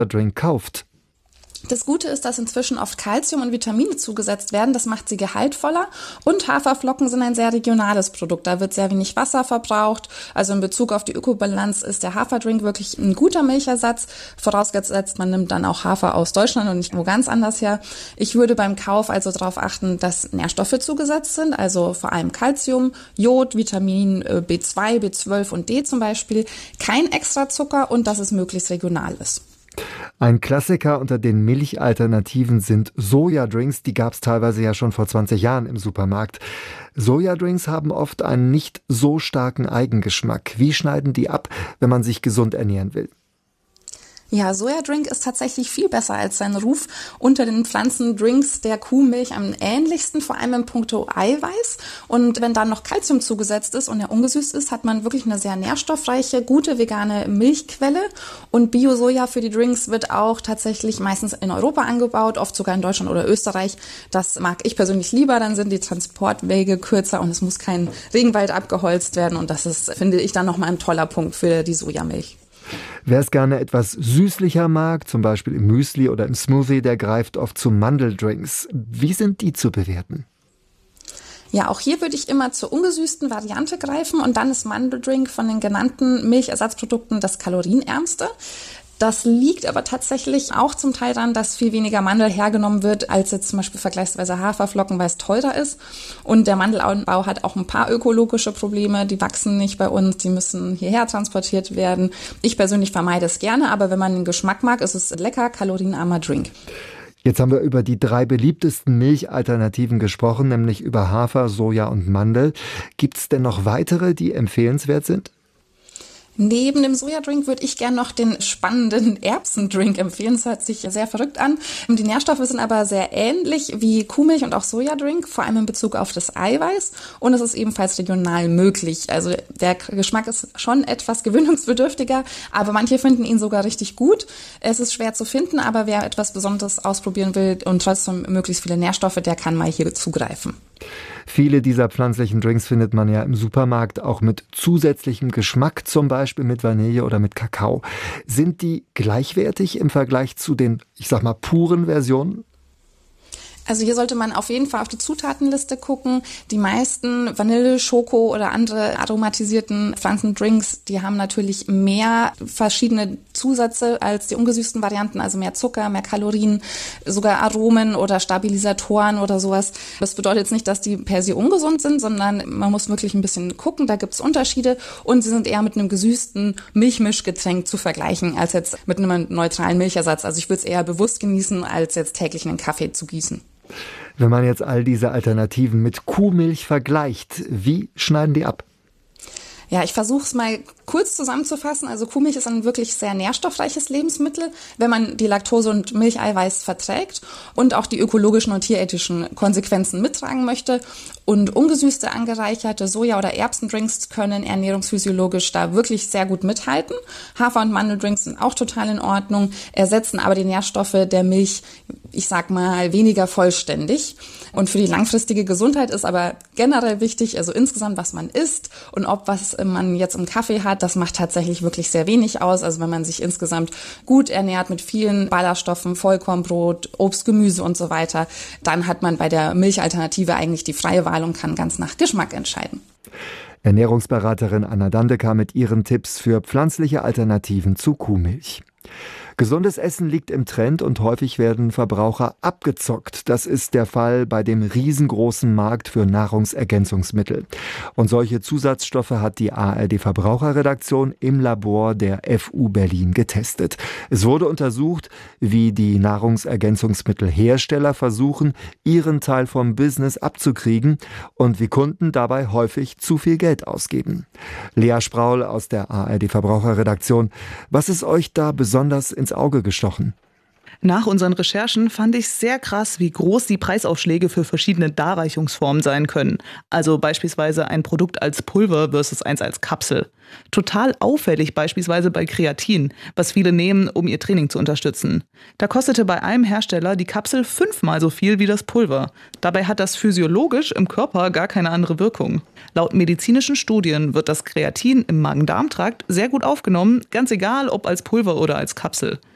Drink kauft. Das Gute ist, dass inzwischen oft Kalzium und Vitamine zugesetzt werden. Das macht sie gehaltvoller. Und Haferflocken sind ein sehr regionales Produkt. Da wird sehr wenig Wasser verbraucht. Also in Bezug auf die Ökobilanz ist der Haferdrink wirklich ein guter Milchersatz. Vorausgesetzt, man nimmt dann auch Hafer aus Deutschland und nicht wo ganz anders her. Ich würde beim Kauf also darauf achten, dass Nährstoffe zugesetzt sind. Also vor allem Kalzium, Jod, Vitamin B2, B12 und D zum Beispiel. Kein Extrazucker und dass es möglichst regional ist. Ein Klassiker unter den Milchalternativen sind Sojadrinks. Die gab es teilweise ja schon vor 20 Jahren im Supermarkt. Sojadrinks haben oft einen nicht so starken Eigengeschmack. Wie schneiden die ab, wenn man sich gesund ernähren will? Ja, Sojadrink ist tatsächlich viel besser als sein Ruf. Unter den Pflanzendrinks der Kuhmilch am ähnlichsten, vor allem in puncto Eiweiß. Und wenn dann noch Kalzium zugesetzt ist und er ungesüßt ist, hat man wirklich eine sehr nährstoffreiche, gute vegane Milchquelle. Und Bio-Soja für die Drinks wird auch tatsächlich meistens in Europa angebaut, oft sogar in Deutschland oder Österreich. Das mag ich persönlich lieber, dann sind die Transportwege kürzer und es muss kein Regenwald abgeholzt werden. Und das ist, finde ich, dann nochmal ein toller Punkt für die Sojamilch. Wer es gerne etwas süßlicher mag, zum Beispiel im Müsli oder im Smoothie, der greift oft zu Mandeldrinks. Wie sind die zu bewerten? Ja, auch hier würde ich immer zur ungesüßten Variante greifen und dann ist Mandeldrink von den genannten Milchersatzprodukten das kalorienärmste. Das liegt aber tatsächlich auch zum Teil daran, dass viel weniger Mandel hergenommen wird, als jetzt zum Beispiel vergleichsweise Haferflocken, weil es teurer ist. Und der Mandelanbau hat auch ein paar ökologische Probleme. Die wachsen nicht bei uns, die müssen hierher transportiert werden. Ich persönlich vermeide es gerne, aber wenn man den Geschmack mag, ist es lecker, kalorienarmer Drink. Jetzt haben wir über die 3 beliebtesten Milchalternativen gesprochen, nämlich über Hafer, Soja und Mandel. Gibt es denn noch weitere, die empfehlenswert sind? Neben dem Sojadrink würde ich gerne noch den spannenden Erbsendrink empfehlen. Das hört sich sehr verrückt an. Die Nährstoffe sind aber sehr ähnlich wie Kuhmilch und auch Sojadrink, vor allem in Bezug auf das Eiweiß. Und es ist ebenfalls regional möglich. Also der Geschmack ist schon etwas gewöhnungsbedürftiger, aber manche finden ihn sogar richtig gut. Es ist schwer zu finden, aber wer etwas Besonderes ausprobieren will und trotzdem möglichst viele Nährstoffe, der kann mal hier zugreifen. Viele dieser pflanzlichen Drinks findet man ja im Supermarkt auch mit zusätzlichem Geschmack, zum Beispiel mit Vanille oder mit Kakao. Sind die gleichwertig im Vergleich zu den, puren Versionen? Also hier sollte man auf jeden Fall auf die Zutatenliste gucken. Die meisten Vanille, Schoko oder andere aromatisierten Pflanzendrinks, die haben natürlich mehr verschiedene Zusätze als die ungesüßten Varianten, also mehr Zucker, mehr Kalorien, sogar Aromen oder Stabilisatoren oder sowas. Das bedeutet jetzt nicht, dass die per se ungesund sind, sondern man muss wirklich ein bisschen gucken, da gibt es Unterschiede und sie sind eher mit einem gesüßten Milchmischgetränk zu vergleichen, als jetzt mit einem neutralen Milchersatz. Also ich würde es eher bewusst genießen, als jetzt täglich einen Kaffee zu gießen. Wenn man jetzt all diese Alternativen mit Kuhmilch vergleicht, wie schneiden die ab? Ja, ich versuche es mal kurz zusammenzufassen. Also Kuhmilch ist ein wirklich sehr nährstoffreiches Lebensmittel, wenn man die Laktose- und Milcheiweiß verträgt und auch die ökologischen und tierethischen Konsequenzen mittragen möchte. Und ungesüßte, angereicherte Soja- oder Erbsendrinks können ernährungsphysiologisch da wirklich sehr gut mithalten. Hafer- und Mandeldrinks sind auch total in Ordnung, ersetzen aber die Nährstoffe der Milch, weniger vollständig. Und für die langfristige Gesundheit ist aber generell wichtig, also insgesamt, was man isst und ob was man jetzt im Kaffee hat, das macht tatsächlich wirklich sehr wenig aus. Also wenn man sich insgesamt gut ernährt mit vielen Ballaststoffen, Vollkornbrot, Obst, Gemüse und so weiter, dann hat man bei der Milchalternative eigentlich die freie Wahl und kann ganz nach Geschmack entscheiden. Ernährungsberaterin Anna Dandecker mit ihren Tipps für pflanzliche Alternativen zu Kuhmilch. Gesundes Essen liegt im Trend und häufig werden Verbraucher abgezockt. Das ist der Fall bei dem riesengroßen Markt für Nahrungsergänzungsmittel. Und solche Zusatzstoffe hat die ARD-Verbraucherredaktion im Labor der FU Berlin getestet. Es wurde untersucht, wie die Nahrungsergänzungsmittelhersteller versuchen, ihren Teil vom Business abzukriegen und wie Kunden dabei häufig zu viel Geld ausgeben. Lea Spraul aus der ARD-Verbraucherredaktion. Was ist euch da besonders ins Auge gestochen? Nach unseren Recherchen fand ich sehr krass, wie groß die Preisaufschläge für verschiedene Darreichungsformen sein können. Also beispielsweise ein Produkt als Pulver versus eins als Kapsel. Total auffällig beispielsweise bei Kreatin, was viele nehmen, um ihr Training zu unterstützen. Da kostete bei einem Hersteller die Kapsel 5-mal so viel wie das Pulver. Dabei hat das physiologisch im Körper gar keine andere Wirkung. Laut medizinischen Studien wird das Kreatin im Magen-Darm-Trakt sehr gut aufgenommen, ganz egal ob als Pulver oder als Kapsel.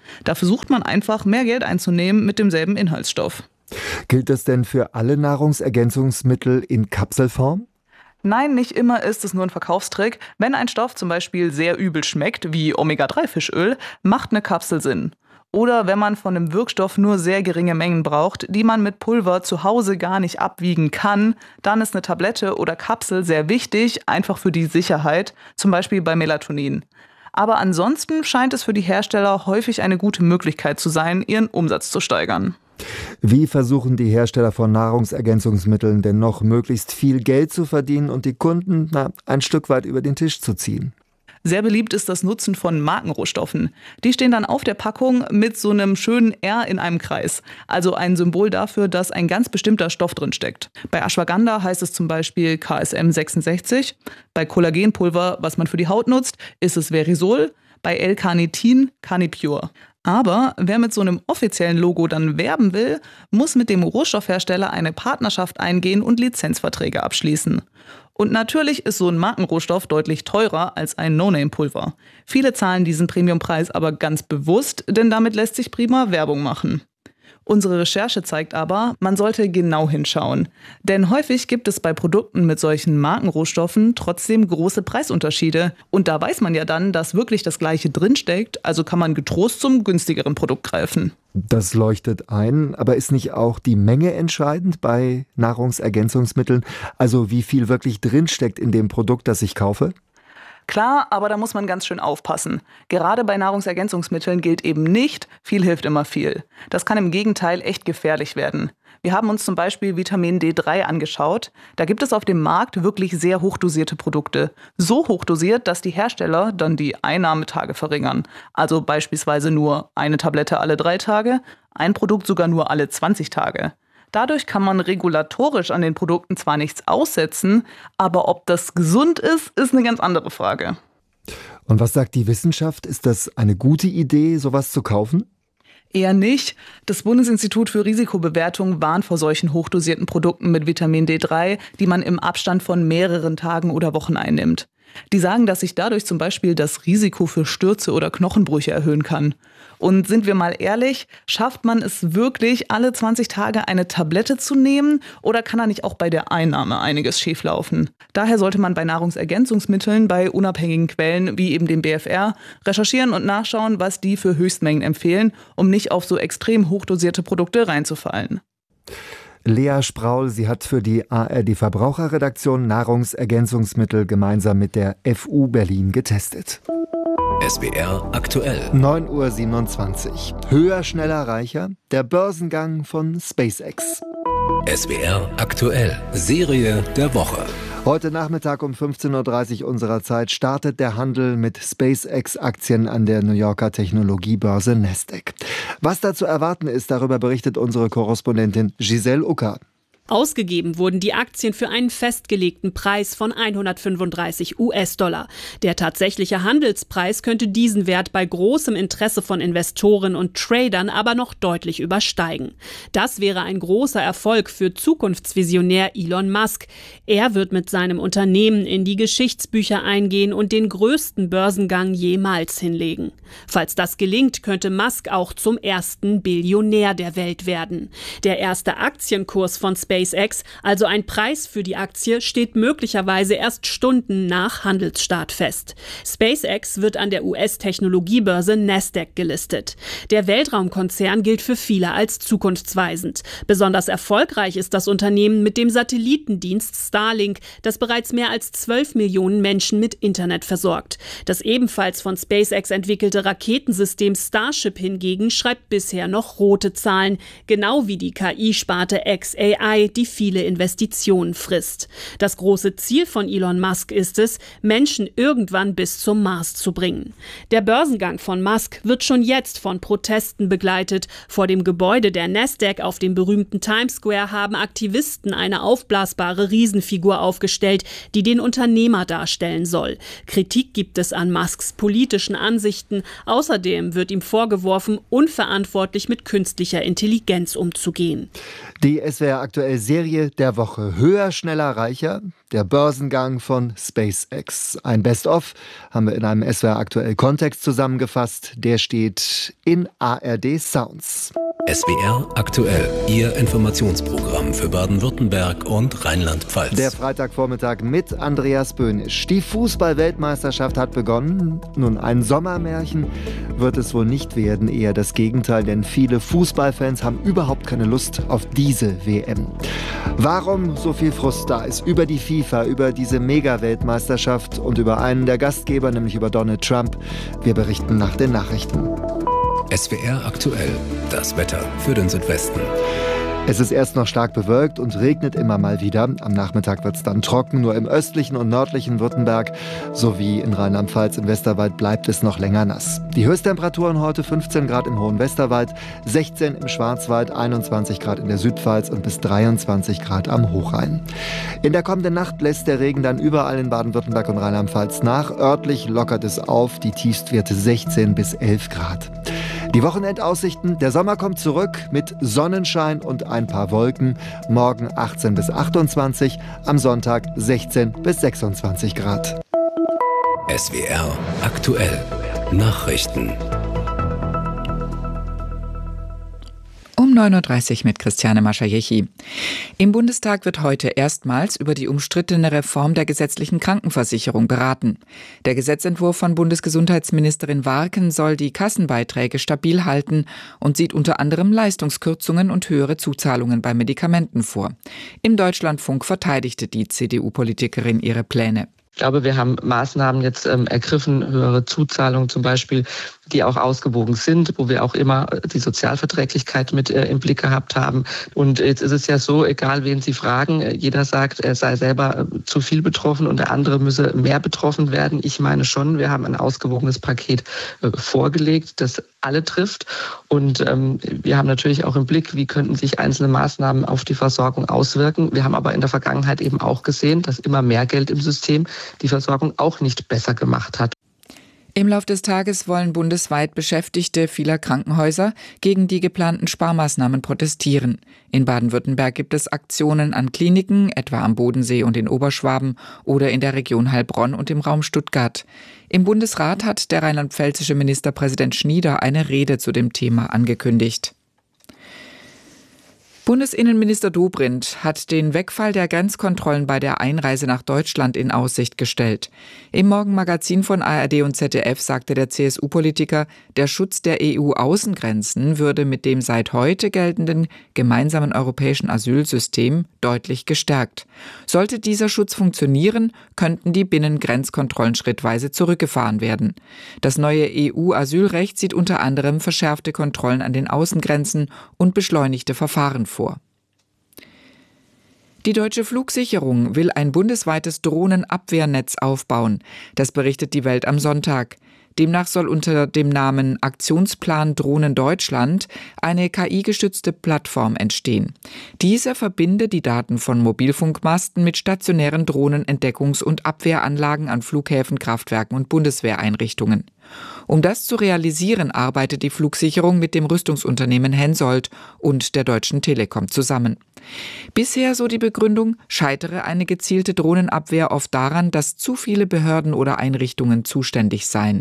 Da versucht man einfach, mehr Geld einzunehmen mit demselben Inhaltsstoff. Gilt das denn für alle Nahrungsergänzungsmittel in Kapselform? Nein, nicht immer ist es nur ein Verkaufstrick. Wenn ein Stoff zum Beispiel sehr übel schmeckt, wie Omega-3-Fischöl, macht eine Kapsel Sinn. Oder wenn man von einem Wirkstoff nur sehr geringe Mengen braucht, die man mit Pulver zu Hause gar nicht abwiegen kann, dann ist eine Tablette oder Kapsel sehr wichtig, einfach für die Sicherheit, zum Beispiel bei Melatonin. Aber ansonsten scheint es für die Hersteller häufig eine gute Möglichkeit zu sein, ihren Umsatz zu steigern. Wie versuchen die Hersteller von Nahrungsergänzungsmitteln denn noch möglichst viel Geld zu verdienen und die Kunden ein Stück weit über den Tisch zu ziehen? Sehr beliebt ist das Nutzen von Markenrohstoffen. Die stehen dann auf der Packung mit so einem schönen R in einem Kreis. Also ein Symbol dafür, dass ein ganz bestimmter Stoff drin steckt. Bei Ashwagandha heißt es zum Beispiel KSM 66. Bei Kollagenpulver, was man für die Haut nutzt, ist es Verisol. Bei L-Carnitin Canipure. Aber wer mit so einem offiziellen Logo dann werben will, muss mit dem Rohstoffhersteller eine Partnerschaft eingehen und Lizenzverträge abschließen. Und natürlich ist so ein Markenrohstoff deutlich teurer als ein No-Name-Pulver. Viele zahlen diesen Premiumpreis aber ganz bewusst, denn damit lässt sich prima Werbung machen. Unsere Recherche zeigt aber, man sollte genau hinschauen. Denn häufig gibt es bei Produkten mit solchen Markenrohstoffen trotzdem große Preisunterschiede. Und da weiß man ja dann, dass wirklich das Gleiche drinsteckt, also kann man getrost zum günstigeren Produkt greifen. Das leuchtet ein, aber ist nicht auch die Menge entscheidend bei Nahrungsergänzungsmitteln? Also wie viel wirklich drinsteckt in dem Produkt, das ich kaufe? Klar, aber da muss man ganz schön aufpassen. Gerade bei Nahrungsergänzungsmitteln gilt eben nicht, viel hilft immer viel. Das kann im Gegenteil echt gefährlich werden. Wir haben uns zum Beispiel Vitamin D3 angeschaut. Da gibt es auf dem Markt wirklich sehr hochdosierte Produkte. So hochdosiert, dass die Hersteller dann die Einnahmetage verringern. Also beispielsweise nur eine Tablette alle 3 Tage, ein Produkt sogar nur alle 20 Tage. Dadurch kann man regulatorisch an den Produkten zwar nichts aussetzen, aber ob das gesund ist, ist eine ganz andere Frage. Und was sagt die Wissenschaft? Ist das eine gute Idee, sowas zu kaufen? Eher nicht. Das Bundesinstitut für Risikobewertung warnt vor solchen hochdosierten Produkten mit Vitamin D3, die man im Abstand von mehreren Tagen oder Wochen einnimmt. Die sagen, dass sich dadurch zum Beispiel das Risiko für Stürze oder Knochenbrüche erhöhen kann. Und sind wir mal ehrlich, schafft man es wirklich, alle 20 Tage eine Tablette zu nehmen oder kann da nicht auch bei der Einnahme einiges schieflaufen? Daher sollte man bei Nahrungsergänzungsmitteln bei unabhängigen Quellen wie eben dem BfR recherchieren und nachschauen, was die für Höchstmengen empfehlen, um nicht auf so extrem hochdosierte Produkte reinzufallen. Lea Spraul, sie hat für die ARD-Verbraucherredaktion Nahrungsergänzungsmittel gemeinsam mit der FU Berlin getestet. SWR aktuell. 9:27 Uhr. Höher, schneller, reicher. Der Börsengang von SpaceX. SWR aktuell. Serie der Woche. Heute Nachmittag um 15:30 Uhr unserer Zeit startet der Handel mit SpaceX-Aktien an der New Yorker Technologiebörse Nasdaq. Was da zu erwarten ist, darüber berichtet unsere Korrespondentin Giselle Ucker. Ausgegeben wurden die Aktien für einen festgelegten Preis von 135 US-Dollar. Der tatsächliche Handelspreis könnte diesen Wert bei großem Interesse von Investoren und Tradern aber noch deutlich übersteigen. Das wäre ein großer Erfolg für Zukunftsvisionär Elon Musk. Er wird mit seinem Unternehmen in die Geschichtsbücher eingehen und den größten Börsengang jemals hinlegen. Falls das gelingt, könnte Musk auch zum ersten Billionär der Welt werden. Der erste Aktienkurs von SpaceX, also ein Preis für die Aktie, steht möglicherweise erst Stunden nach Handelsstart fest. SpaceX wird an der US-Technologiebörse Nasdaq gelistet. Der Weltraumkonzern gilt für viele als zukunftsweisend. Besonders erfolgreich ist das Unternehmen mit dem Satellitendienst Starlink, das bereits mehr als 12 Millionen Menschen mit Internet versorgt. Das ebenfalls von SpaceX entwickelte Raketensystem Starship hingegen schreibt bisher noch rote Zahlen, genau wie die KI-Sparte xAI, die viele Investitionen frisst. Das große Ziel von Elon Musk ist es, Menschen irgendwann bis zum Mars zu bringen. Der Börsengang von Musk wird schon jetzt von Protesten begleitet. Vor dem Gebäude der Nasdaq auf dem berühmten Times Square haben Aktivisten eine aufblasbare Riesenfigur aufgestellt, die den Unternehmer darstellen soll. Kritik gibt es an Musks politischen Ansichten. Außerdem wird ihm vorgeworfen, unverantwortlich mit künstlicher Intelligenz umzugehen. Die SWR aktuell Serie der Woche. Höher, schneller, reicher. der Börsengang von SpaceX. Ein Best-of haben wir in einem SWR aktuell Kontext zusammengefasst. Der steht in ARD Sounds. SWR aktuell, Ihr Informationsprogramm für Baden-Württemberg und Rheinland-Pfalz. Der Freitagvormittag mit Andreas Böhnisch. Die Fußball-Weltmeisterschaft hat begonnen. Nun, ein Sommermärchen wird es wohl nicht werden, eher das Gegenteil, denn viele Fußballfans haben überhaupt keine Lust auf diese WM. Warum so viel Frust da ist über die FIFA, über diese Mega-Weltmeisterschaft und über einen der Gastgeber, nämlich über Donald Trump. Wir berichten nach den Nachrichten. SWR aktuell, das Wetter für den Südwesten. Es ist erst noch stark bewölkt und regnet immer mal wieder. Am Nachmittag wird es dann trocken. Nur im östlichen und nördlichen Württemberg sowie in Rheinland-Pfalz im Westerwald bleibt es noch länger nass. Die Höchsttemperaturen heute 15 Grad im hohen Westerwald, 16 im Schwarzwald, 21 Grad in der Südpfalz und bis 23 Grad am Hochrhein. In der kommenden Nacht lässt der Regen dann überall in Baden-Württemberg und Rheinland-Pfalz nach. Örtlich lockert es auf, die Tiefstwerte 16 bis 11 Grad. Die Wochenendaussichten: Der Sommer kommt zurück mit Sonnenschein und ein paar Wolken. Morgen 18 bis 28, am Sonntag 16 bis 26 Grad. SWR aktuell, Nachrichten. Um 9.30 Uhr mit Christiane Maschajechi. Im Bundestag wird heute erstmals über die umstrittene Reform der gesetzlichen Krankenversicherung beraten. Der Gesetzentwurf von Bundesgesundheitsministerin Warken soll die Kassenbeiträge stabil halten und sieht unter anderem Leistungskürzungen und höhere Zuzahlungen bei Medikamenten vor. Im Deutschlandfunk verteidigte die CDU-Politikerin ihre Pläne. Ich glaube, wir haben Maßnahmen jetzt ergriffen, höhere Zuzahlungen zum Beispiel, die auch ausgewogen sind, wo wir auch immer die Sozialverträglichkeit mit im Blick gehabt haben. Und jetzt ist es ja so, egal wen Sie fragen, jeder sagt, er sei selber zu viel betroffen und der andere müsse mehr betroffen werden. Ich meine schon, wir haben ein ausgewogenes Paket vorgelegt, das alle trifft. Und wir haben natürlich auch im Blick, wie könnten sich einzelne Maßnahmen auf die Versorgung auswirken. Wir haben aber in der Vergangenheit eben auch gesehen, dass immer mehr Geld im System die Versorgung auch nicht besser gemacht hat. Im Lauf des Tages wollen bundesweit Beschäftigte vieler Krankenhäuser gegen die geplanten Sparmaßnahmen protestieren. In Baden-Württemberg gibt es Aktionen an Kliniken, etwa am Bodensee und in Oberschwaben oder in der Region Heilbronn und im Raum Stuttgart. Im Bundesrat hat der rheinland-pfälzische Ministerpräsident Schnieder eine Rede zu dem Thema angekündigt. Bundesinnenminister Dobrindt hat den Wegfall der Grenzkontrollen bei der Einreise nach Deutschland in Aussicht gestellt. Im Morgenmagazin von ARD und ZDF sagte der CSU-Politiker, der Schutz der EU-Außengrenzen würde mit dem seit heute geltenden gemeinsamen europäischen Asylsystem deutlich gestärkt. Sollte dieser Schutz funktionieren, könnten die Binnengrenzkontrollen schrittweise zurückgefahren werden. Das neue EU-Asylrecht sieht unter anderem verschärfte Kontrollen an den Außengrenzen und beschleunigte Verfahren vor. Die Deutsche Flugsicherung will ein bundesweites Drohnenabwehrnetz aufbauen. Das berichtet die Welt am Sonntag. Demnach soll unter dem Namen Aktionsplan Drohnen Deutschland eine KI-gestützte Plattform entstehen. Diese verbinde die Daten von Mobilfunkmasten mit stationären Drohnenentdeckungs- und Abwehranlagen an Flughäfen, Kraftwerken und Bundeswehreinrichtungen. Um das zu realisieren, arbeitet die Flugsicherung mit dem Rüstungsunternehmen Hensoldt und der Deutschen Telekom zusammen. Bisher, so die Begründung, scheitere eine gezielte Drohnenabwehr oft daran, dass zu viele Behörden oder Einrichtungen zuständig seien.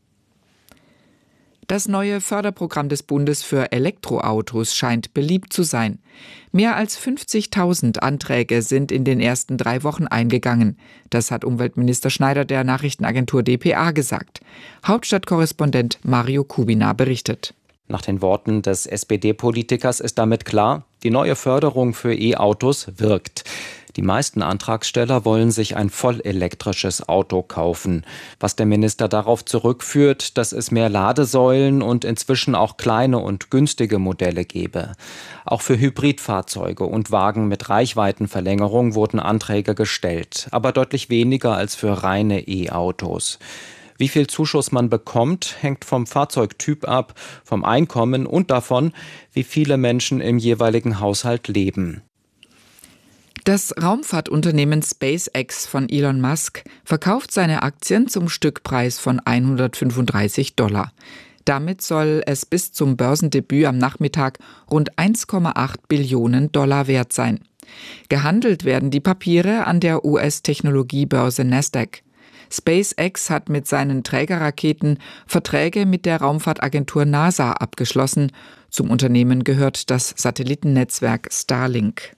Das neue Förderprogramm des Bundes für Elektroautos scheint beliebt zu sein. Mehr als 50.000 Anträge sind in den ersten 3 Wochen eingegangen. Das hat Umweltminister Schneider der Nachrichtenagentur dpa gesagt. Hauptstadtkorrespondent Mario Kubina berichtet. Nach den Worten des SPD-Politikers ist damit klar, die neue Förderung für E-Autos wirkt. Die meisten Antragsteller wollen sich ein vollelektrisches Auto kaufen. Was der Minister darauf zurückführt, dass es mehr Ladesäulen und inzwischen auch kleine und günstige Modelle gebe. Auch für Hybridfahrzeuge und Wagen mit Reichweitenverlängerung wurden Anträge gestellt, aber deutlich weniger als für reine E-Autos. Wie viel Zuschuss man bekommt, hängt vom Fahrzeugtyp ab, vom Einkommen und davon, wie viele Menschen im jeweiligen Haushalt leben. Das Raumfahrtunternehmen SpaceX von Elon Musk verkauft seine Aktien zum Stückpreis von $135. Damit soll es bis zum Börsendebüt am Nachmittag rund 1,8 Billionen Dollar wert sein. Gehandelt werden die Papiere an der US-Technologiebörse Nasdaq. SpaceX hat mit seinen Trägerraketen Verträge mit der Raumfahrtagentur NASA abgeschlossen. Zum Unternehmen gehört das Satellitennetzwerk Starlink.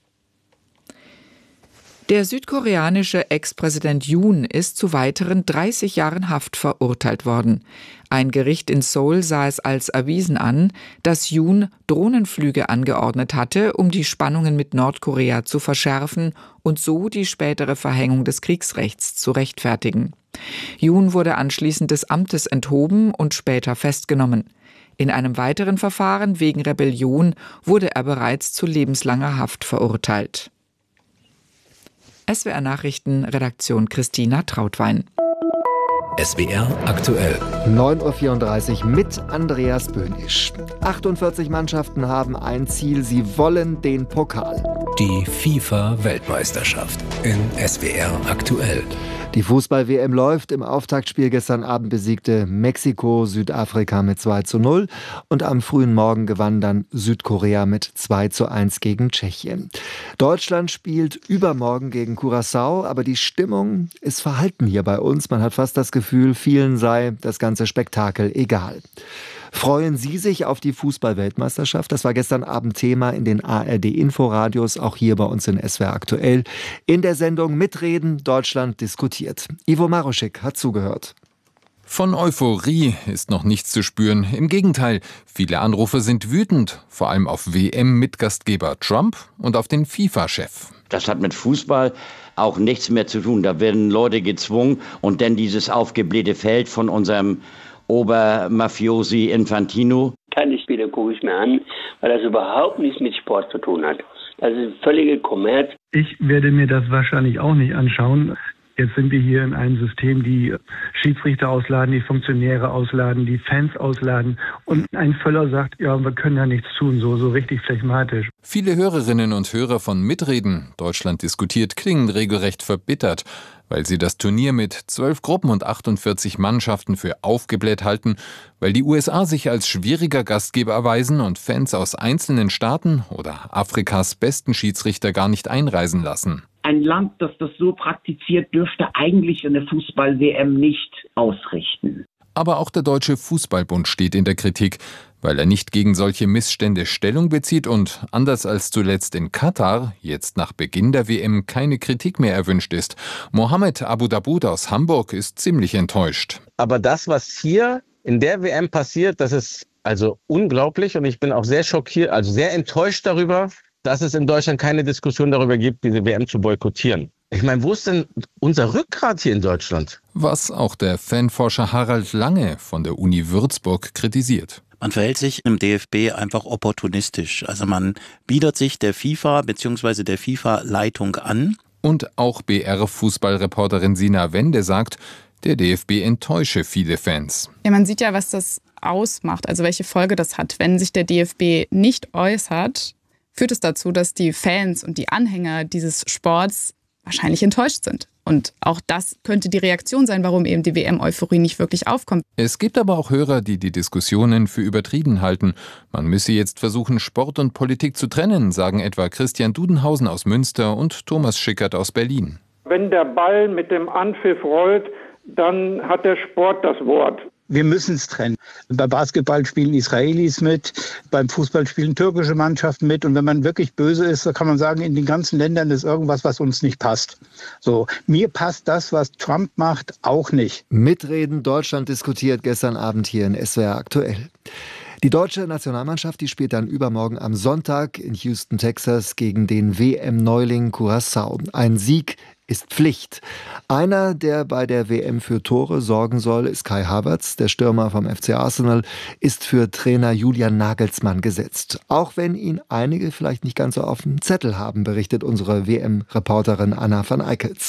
Der südkoreanische Ex-Präsident Yoon ist zu weiteren 30 Jahren Haft verurteilt worden. Ein Gericht in Seoul sah es als erwiesen an, dass Yoon Drohnenflüge angeordnet hatte, um die Spannungen mit Nordkorea zu verschärfen und so die spätere Verhängung des Kriegsrechts zu rechtfertigen. Yoon wurde anschließend des Amtes enthoben und später festgenommen. In einem weiteren Verfahren wegen Rebellion wurde er bereits zu lebenslanger Haft verurteilt. SWR Nachrichten, Redaktion Christina Trautwein. SWR aktuell. 9.34 Uhr mit Andreas Böhnisch. 48 Mannschaften haben ein Ziel, sie wollen den Pokal. Die FIFA-Weltmeisterschaft in SWR aktuell. Die Fußball-WM läuft. Im Auftaktspiel gestern Abend besiegte Mexiko Südafrika mit 2:0 und am frühen Morgen gewann dann Südkorea mit 2:1 gegen Tschechien. Deutschland spielt übermorgen gegen Curaçao, aber die Stimmung ist verhalten hier bei uns. Man hat fast das Gefühl, vielen sei das ganze Spektakel egal. Freuen Sie sich auf die Fußball-Weltmeisterschaft? Das war gestern Abend Thema in den ARD-Inforadios, auch hier bei uns in SWR aktuell. In der Sendung Mitreden, Deutschland diskutiert. Ivo Maruschik hat zugehört. Von Euphorie ist noch nichts zu spüren. Im Gegenteil, viele Anrufer sind wütend, vor allem auf WM-Mitgastgeber Trump und auf den FIFA-Chef. Das hat mit Fußball auch nichts mehr zu tun. Da werden Leute gezwungen und dann dieses aufgeblähte Feld von unserem Obermafiosi Infantino. Keine Spiele gucke ich mir an, weil das überhaupt nichts mit Sport zu tun hat. Das ist völlige Kommerz. Ich werde mir das wahrscheinlich auch nicht anschauen. Jetzt sind wir hier in einem System, die Schiedsrichter ausladen, die Funktionäre ausladen, die Fans ausladen. Und ein Völler sagt, ja, wir können ja nichts tun, so richtig phlegmatisch. Viele Hörerinnen und Hörer von Mitreden, Deutschland diskutiert, klingen regelrecht verbittert, weil sie das Turnier mit 12 Gruppen und 48 Mannschaften für aufgebläht halten, weil die USA sich als schwieriger Gastgeber erweisen und Fans aus einzelnen Staaten oder Afrikas besten Schiedsrichter gar nicht einreisen lassen. Ein Land, das das so praktiziert, dürfte eigentlich eine Fußball-WM nicht ausrichten. Aber auch der Deutsche Fußballbund steht in der Kritik, weil er nicht gegen solche Missstände Stellung bezieht und, anders als zuletzt in Katar, jetzt nach Beginn der WM keine Kritik mehr erwünscht ist. Mohammed Abu Daboud aus Hamburg ist ziemlich enttäuscht. Aber das, was hier in der WM passiert, das ist also unglaublich und ich bin auch sehr schockiert, also sehr enttäuscht darüber, dass es in Deutschland keine Diskussion darüber gibt, diese WM zu boykottieren. Ich meine, wo ist denn unser Rückgrat hier in Deutschland? Was auch der Fanforscher Harald Lange von der Uni Würzburg kritisiert. Man verhält sich im DFB einfach opportunistisch. Also man bietet sich der FIFA bzw. der FIFA-Leitung an. Und auch BR-Fußballreporterin Sina Wende sagt, der DFB enttäusche viele Fans. Ja, man sieht ja, was das ausmacht, also welche Folge das hat. Wenn sich der DFB nicht äußert, führt es dazu, dass die Fans und die Anhänger dieses Sports wahrscheinlich enttäuscht sind. Und auch das könnte die Reaktion sein, warum eben die WM-Euphorie nicht wirklich aufkommt. Es gibt aber auch Hörer, die die Diskussionen für übertrieben halten. Man müsse jetzt versuchen, Sport und Politik zu trennen, sagen etwa Christian Dudenhausen aus Münster und Thomas Schickert aus Berlin. Wenn der Ball mit dem Anpfiff rollt, dann hat der Sport das Wort. Wir müssen es trennen. Beim Basketball spielen Israelis mit, beim Fußball spielen türkische Mannschaften mit. Und wenn man wirklich böse ist, dann kann man sagen, in den ganzen Ländern ist irgendwas, was uns nicht passt. So, mir passt das, was Trump macht, auch nicht. Mitreden, Deutschland diskutiert gestern Abend hier in SWR aktuell. Die deutsche Nationalmannschaft, die spielt dann übermorgen am Sonntag in Houston, Texas gegen den WM-Neuling Curaçao. Ein Sieg ist Pflicht. Einer, der bei der WM für Tore sorgen soll, ist Kai Havertz. Der Stürmer vom FC Arsenal ist für Trainer Julian Nagelsmann gesetzt. Auch wenn ihn einige vielleicht nicht ganz so auf dem Zettel haben, berichtet unsere WM-Reporterin Anna van Eickels.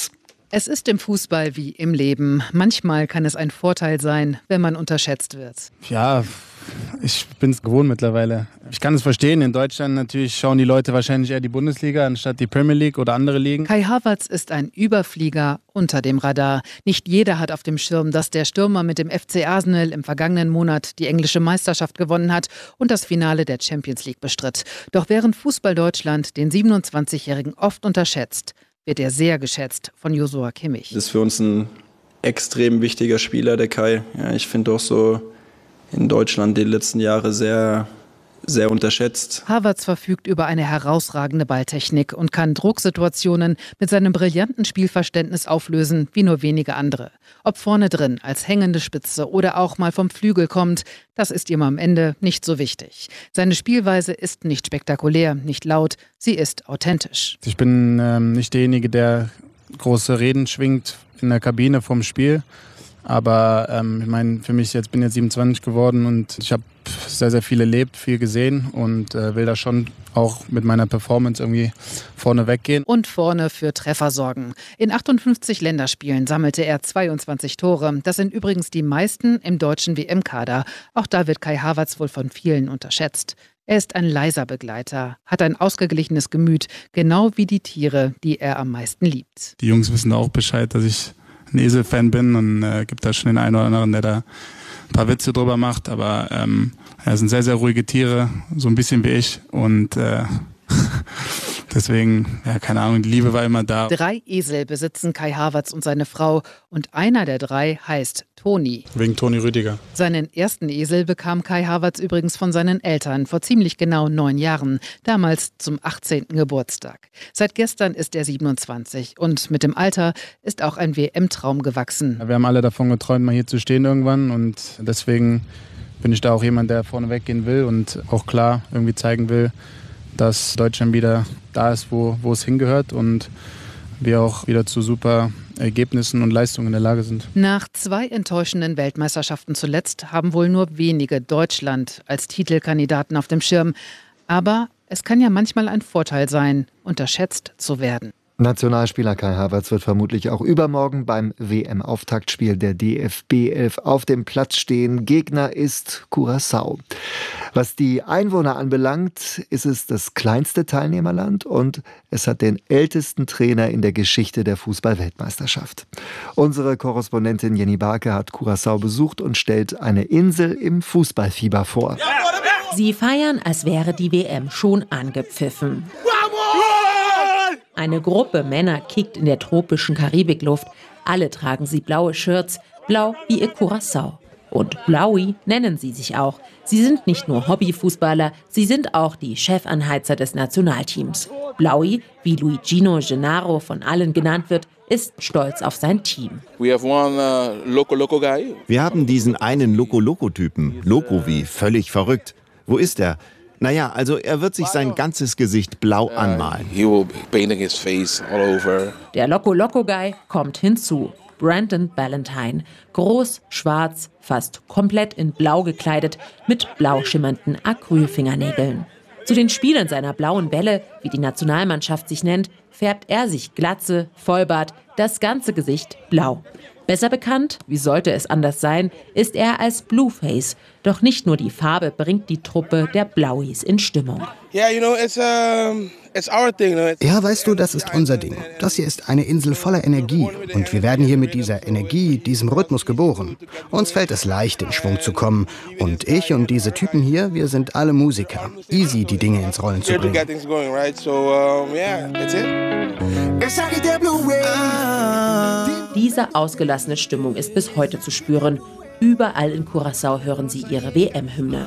Es ist im Fußball wie im Leben. Manchmal kann es ein Vorteil sein, wenn man unterschätzt wird. Ja, ich bin es gewohnt mittlerweile. Ich kann es verstehen. In Deutschland natürlich schauen die Leute wahrscheinlich eher die Bundesliga anstatt die Premier League oder andere Ligen. Kai Havertz ist ein Überflieger unter dem Radar. Nicht jeder hat auf dem Schirm, dass der Stürmer mit dem FC Arsenal im vergangenen Monat die englische Meisterschaft gewonnen hat und das Finale der Champions League bestritt. Doch während Fußball Deutschland den 27-Jährigen oft unterschätzt, wird er sehr geschätzt von Joshua Kimmich. Das ist für uns ein extrem wichtiger Spieler, der Kai. Ja, ich finde auch so in Deutschland die letzten Jahre sehr, sehr unterschätzt. Havertz verfügt über eine herausragende Balltechnik und kann Drucksituationen mit seinem brillanten Spielverständnis auflösen wie nur wenige andere. Ob vorne drin, als hängende Spitze oder auch mal vom Flügel kommt, das ist ihm am Ende nicht so wichtig. Seine Spielweise ist nicht spektakulär, nicht laut, sie ist authentisch. Ich bin nicht derjenige, der große Reden schwingt in der Kabine vorm Spiel. Aber ich meine, für mich bin jetzt 27 geworden und ich habe sehr, sehr viel erlebt, viel gesehen und will da schon auch mit meiner Performance irgendwie vorne weggehen. Und vorne für Treffer sorgen. In 58 Länderspielen sammelte er 22 Tore. Das sind übrigens die meisten im deutschen WM-Kader. Auch da wird Kai Havertz wohl von vielen unterschätzt. Er ist ein leiser Begleiter, hat ein ausgeglichenes Gemüt, genau wie die Tiere, die er am meisten liebt. Die Jungs wissen auch Bescheid, dass ich ein Esel-Fan bin und gibt da schon den einen oder anderen, der da ein paar Witze drüber macht, aber es sind sehr, sehr ruhige Tiere, so ein bisschen wie ich und deswegen, ja, keine Ahnung, die Liebe war immer da. 3 Esel besitzen Kai Havertz und seine Frau und einer der 3 heißt Toni. Wegen Toni Rüdiger. Seinen ersten Esel bekam Kai Havertz übrigens von seinen Eltern vor ziemlich genau 9 Jahren, damals zum 18. Geburtstag. Seit gestern ist er 27 und mit dem Alter ist auch ein WM-Traum gewachsen. Wir haben alle davon geträumt, mal hier zu stehen irgendwann und deswegen bin ich da auch jemand, der vorne weggehen will und auch klar irgendwie zeigen will, dass Deutschland wieder da ist, wo es hingehört und wir auch wieder zu super Ergebnissen und Leistungen in der Lage sind. Nach 2 enttäuschenden Weltmeisterschaften zuletzt haben wohl nur wenige Deutschland als Titelkandidaten auf dem Schirm. Aber es kann ja manchmal ein Vorteil sein, unterschätzt zu werden. Nationalspieler Kai Havertz wird vermutlich auch übermorgen beim WM-Auftaktspiel der DFB 11 auf dem Platz stehen. Gegner ist Curaçao. Was die Einwohner anbelangt, ist es das kleinste Teilnehmerland und es hat den ältesten Trainer in der Geschichte der Fußball-Weltmeisterschaft. Unsere Korrespondentin Jenny Barke hat Curaçao besucht und stellt eine Insel im Fußballfieber vor. Sie feiern, als wäre die WM schon angepfiffen. Eine Gruppe Männer kickt in der tropischen Karibikluft. Alle tragen sie blaue Shirts, blau wie ihr Curaçao. Und Blaui nennen sie sich auch. Sie sind nicht nur Hobbyfußballer, sie sind auch die Chefanheizer des Nationalteams. Blaui, wie Luigino Gennaro von allen genannt wird, ist stolz auf sein Team. Wir haben diesen einen Loco-Loco-Typen, Loco wie völlig verrückt. Wo ist er? Naja, also er wird sich sein ganzes Gesicht blau anmalen. Der Loco-Loco-Guy kommt hinzu. Brandon Ballantyne. Groß, schwarz, fast komplett in blau gekleidet, mit blau schimmernden Acrylfingernägeln. Zu den Spielern seiner blauen Welle, wie die Nationalmannschaft sich nennt, färbt er sich Glatze, Vollbart, das ganze Gesicht blau. Besser bekannt, wie sollte es anders sein, ist er als Blueface. Doch nicht nur die Farbe bringt die Truppe der Blauis in Stimmung. Ja, weißt du, das ist unser Ding. Das hier ist eine Insel voller Energie. Und wir werden hier mit dieser Energie, diesem Rhythmus geboren. Uns fällt es leicht, in Schwung zu kommen. Und ich und diese Typen hier, wir sind alle Musiker. Easy, die Dinge ins Rollen zu bringen. Diese ausgelassene Stimmung ist bis heute zu spüren. Überall in Curaçao hören sie ihre WM-Hymne.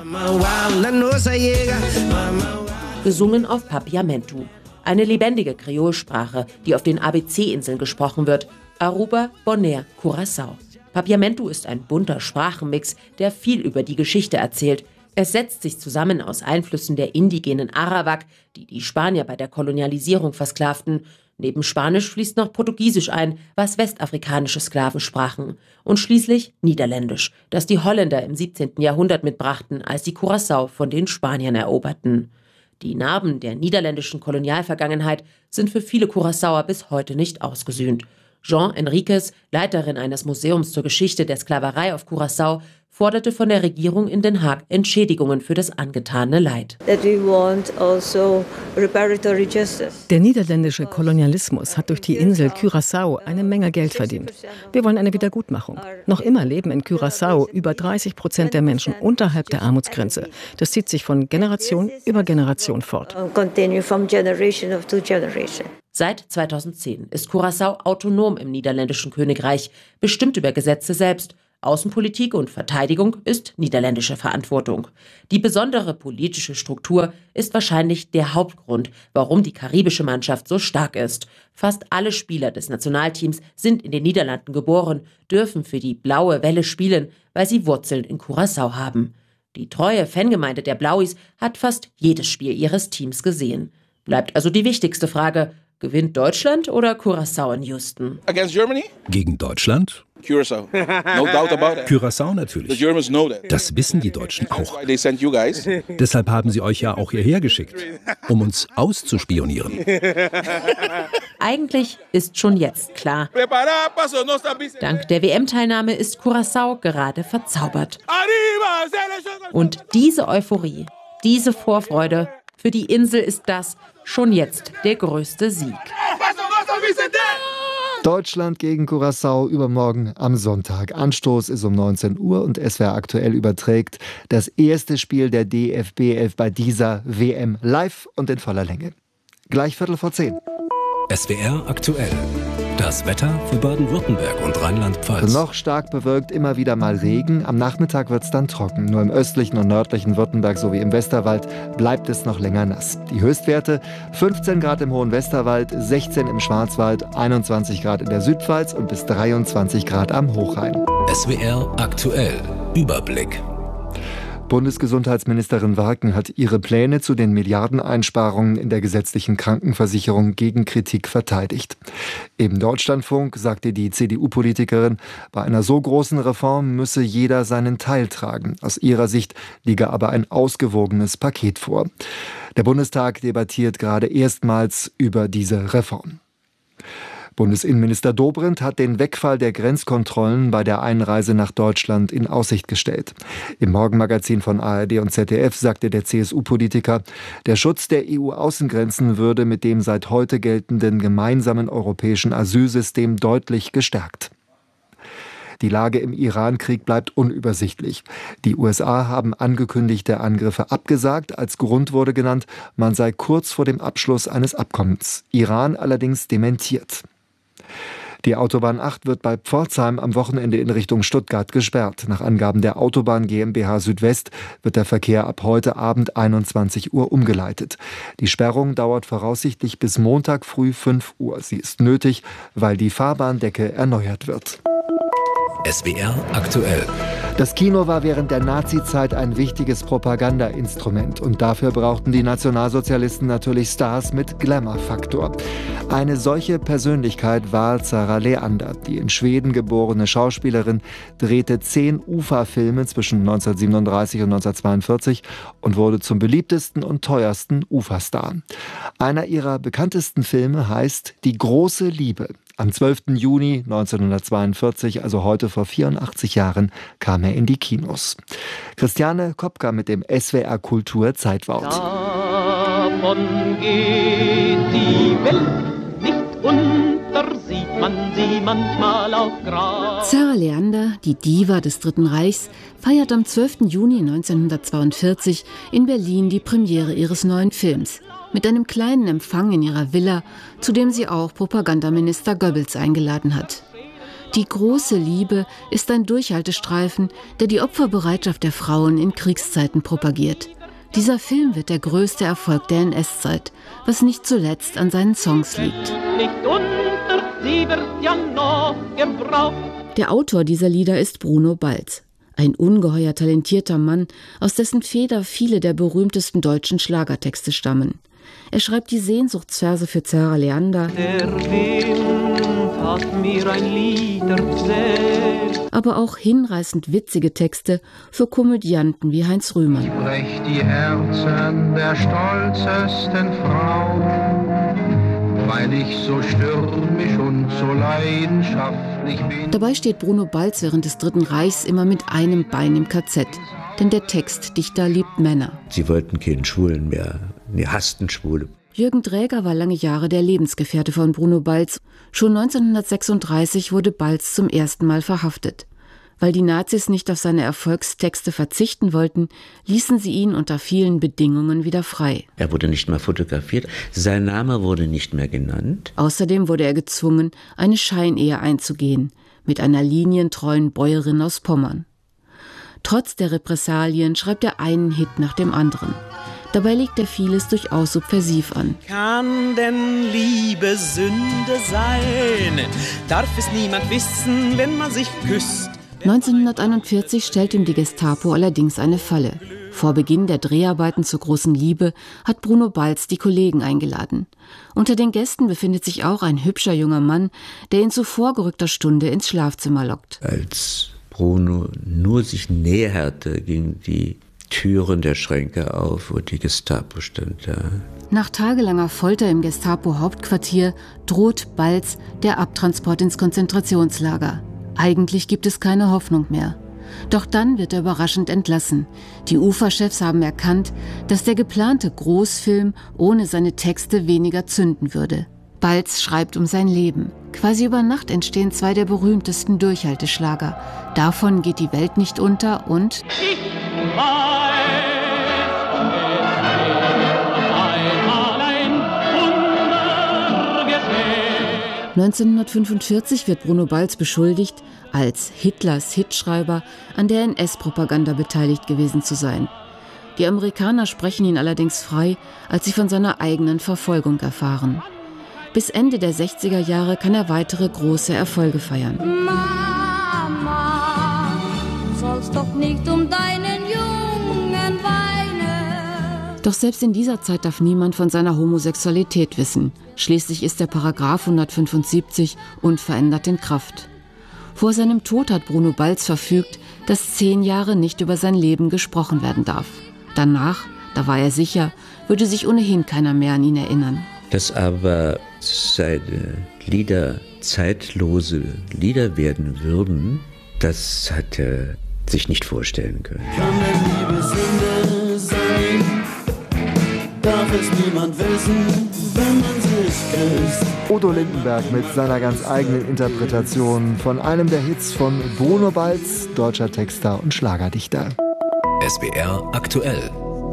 Gesungen auf Papiamentu, eine lebendige Kreolsprache, die auf den ABC-Inseln gesprochen wird. Aruba, Bonaire, Curaçao. Papiamentu ist ein bunter Sprachenmix, der viel über die Geschichte erzählt. Es setzt sich zusammen aus Einflüssen der indigenen Arawak, die die Spanier bei der Kolonialisierung versklavten. Neben Spanisch fließt noch Portugiesisch ein, was westafrikanische Sklaven sprachen. Und schließlich Niederländisch, das die Holländer im 17. Jahrhundert mitbrachten, als die Curaçao von den Spaniern eroberten. Die Narben der niederländischen Kolonialvergangenheit sind für viele Curaçaoer bis heute nicht ausgesühnt. Jean Enriquez, Leiterin eines Museums zur Geschichte der Sklaverei auf Curaçao, forderte von der Regierung in Den Haag Entschädigungen für das angetane Leid. Der niederländische Kolonialismus hat durch die Insel Curaçao eine Menge Geld verdient. Wir wollen eine Wiedergutmachung. Noch immer leben in Curaçao über 30% der Menschen unterhalb der Armutsgrenze. Das zieht sich von Generation über Generation fort. Seit 2010 ist Curaçao autonom im niederländischen Königreich, bestimmt über Gesetze selbst. Außenpolitik und Verteidigung ist niederländische Verantwortung. Die besondere politische Struktur ist wahrscheinlich der Hauptgrund, warum die karibische Mannschaft so stark ist. Fast alle Spieler des Nationalteams sind in den Niederlanden geboren, dürfen für die Blaue Welle spielen, weil sie Wurzeln in Curaçao haben. Die treue Fangemeinde der Blauis hat fast jedes Spiel ihres Teams gesehen. Bleibt also die wichtigste Frage: Gewinnt Deutschland oder Curaçao in Houston? Against Germany? Gegen Deutschland? Curaçao. No doubt about it. Curaçao natürlich. The Germans know that. Das wissen die Deutschen auch. They sent you guys. Deshalb haben sie euch ja auch hierher geschickt, um uns auszuspionieren. Eigentlich ist schon jetzt klar. Dank der WM-Teilnahme ist Curaçao gerade verzaubert. Und diese Euphorie, diese Vorfreude, für die Insel ist das schon jetzt der größte Sieg. Deutschland gegen Curaçao übermorgen am Sonntag. Anstoß ist um 19 Uhr und SWR aktuell überträgt das erste Spiel der DFB 11 bei dieser WM live und in voller Länge. Gleich 9:45. SWR aktuell. Das Wetter für Baden-Württemberg und Rheinland-Pfalz. Noch stark bewölkt, immer wieder mal Regen. Am Nachmittag wird es dann trocken. Nur im östlichen und nördlichen Württemberg sowie im Westerwald bleibt es noch länger nass. Die Höchstwerte: 15 Grad im hohen Westerwald, 16 im Schwarzwald, 21 Grad in der Südpfalz und bis 23 Grad am Hochrhein. SWR aktuell. Überblick. Bundesgesundheitsministerin Warken hat ihre Pläne zu den Milliardeneinsparungen in der gesetzlichen Krankenversicherung gegen Kritik verteidigt. Im Deutschlandfunk sagte die CDU-Politikerin, bei einer so großen Reform müsse jeder seinen Teil tragen. Aus ihrer Sicht liege aber ein ausgewogenes Paket vor. Der Bundestag debattiert gerade erstmals über diese Reform. Bundesinnenminister Dobrindt hat den Wegfall der Grenzkontrollen bei der Einreise nach Deutschland in Aussicht gestellt. Im Morgenmagazin von ARD und ZDF sagte der CSU-Politiker, der Schutz der EU-Außengrenzen würde mit dem seit heute geltenden gemeinsamen europäischen Asylsystem deutlich gestärkt. Die Lage im Iran-Krieg bleibt unübersichtlich. Die USA haben angekündigte Angriffe abgesagt. Als Grund wurde genannt, man sei kurz vor dem Abschluss eines Abkommens. Iran allerdings dementiert. Die Autobahn 8 wird bei Pforzheim am Wochenende in Richtung Stuttgart gesperrt. Nach Angaben der Autobahn GmbH Südwest wird der Verkehr ab heute Abend 21 Uhr umgeleitet. Die Sperrung dauert voraussichtlich bis Montag früh 5 Uhr. Sie ist nötig, weil die Fahrbahndecke erneuert wird. SWR aktuell. Das Kino war während der Nazizeit ein wichtiges Propagandainstrument und dafür brauchten die Nationalsozialisten natürlich Stars mit Glamour-Faktor. Eine solche Persönlichkeit war Zara Leander. Die in Schweden geborene Schauspielerin drehte 10 UFA-Filme zwischen 1937 und 1942 und wurde zum beliebtesten und teuersten UFA-Star. Einer ihrer bekanntesten Filme heißt Die große Liebe. Am 12. Juni 1942, also heute vor 84 Jahren, kam er in die Kinos. Christiane Kopka mit dem SWR Kultur Zeitwort. Davon geht die Welt nicht unter, sieht man sie manchmal auf Gras. Zara Leander, die Diva des Dritten Reichs, feiert am 12. Juni 1942 in Berlin die Premiere ihres neuen Films. Mit einem kleinen Empfang in ihrer Villa, zu dem sie auch Propagandaminister Goebbels eingeladen hat. Die große Liebe ist ein Durchhaltestreifen, der die Opferbereitschaft der Frauen in Kriegszeiten propagiert. Dieser Film wird der größte Erfolg der NS-Zeit, was nicht zuletzt an seinen Songs liegt. Der Autor dieser Lieder ist Bruno Balz. Ein ungeheuer talentierter Mann, aus dessen Feder viele der berühmtesten deutschen Schlagertexte stammen. Er schreibt die Sehnsuchtsverse für Zara Leander, Der Wind hat mir ein Lied erzählt. aber auch hinreißend witzige Texte für Komödianten wie Heinz Rühmann. Brech die Herzen der stolzesten Frau, weil ich so stürmisch und so leidenschaftlich bin. Dabei steht Bruno Balz während des Dritten Reichs immer mit einem Bein im KZ. Denn der Textdichter liebt Männer. Sie wollten keinen Schwulen mehr. Die hassten Schwule. Jürgen Dräger war lange Jahre der Lebensgefährte von Bruno Balz. Schon 1936 wurde Balz zum ersten Mal verhaftet. Weil die Nazis nicht auf seine Erfolgstexte verzichten wollten, ließen sie ihn unter vielen Bedingungen wieder frei. Er wurde nicht mehr fotografiert, sein Name wurde nicht mehr genannt. Außerdem wurde er gezwungen, eine Scheinehe einzugehen mit einer linientreuen Bäuerin aus Pommern. Trotz der Repressalien schreibt er einen Hit nach dem anderen. Dabei legt er vieles durchaus subversiv an. Kann denn Liebe Sünde sein? Darf es niemand wissen, wenn man sich küsst? 1941 stellt ihm die Gestapo allerdings eine Falle. Vor Beginn der Dreharbeiten zur großen Liebe hat Bruno Balz die Kollegen eingeladen. Unter den Gästen befindet sich auch ein hübscher junger Mann, der ihn zu vorgerückter Stunde ins Schlafzimmer lockt. Als Bruno nur sich näherte, gingen die Türen der Schränke auf und die Gestapo stand da. Nach tagelanger Folter im Gestapo-Hauptquartier droht Balz der Abtransport ins Konzentrationslager. Eigentlich gibt es keine Hoffnung mehr. Doch dann wird er überraschend entlassen. Die UFA-Chefs haben erkannt, dass der geplante Großfilm ohne seine Texte weniger zünden würde. Balz schreibt um sein Leben. Quasi über Nacht entstehen zwei der berühmtesten Durchhalteschlager. Davon geht die Welt nicht unter und 1945 wird Bruno Balz beschuldigt, als Hitlers Hitschreiber an der NS-Propaganda beteiligt gewesen zu sein. Die Amerikaner sprechen ihn allerdings frei, als sie von seiner eigenen Verfolgung erfahren. Bis Ende der 60er Jahre kann er weitere große Erfolge feiern. Mama, du sollst doch nicht um deinen Jungen weinen. Doch selbst in dieser Zeit darf niemand von seiner Homosexualität wissen. Schließlich ist der Paragraph 175 unverändert in Kraft. Vor seinem Tod hat Bruno Balz verfügt, dass 10 Jahre nicht über sein Leben gesprochen werden darf. Danach, da war er sicher, würde sich ohnehin keiner mehr an ihn erinnern. Dass aber seine Lieder zeitlose Lieder werden würden, das hat er sich nicht vorstellen können. Kann denn Liebe Sünde sein? Darf es niemand wissen, wenn man sich küsst? Udo Lindenberg mit seiner ganz eigenen Interpretation von einem der Hits von Bruno Balz, deutscher Texter und Schlagerdichter. SWR aktuell.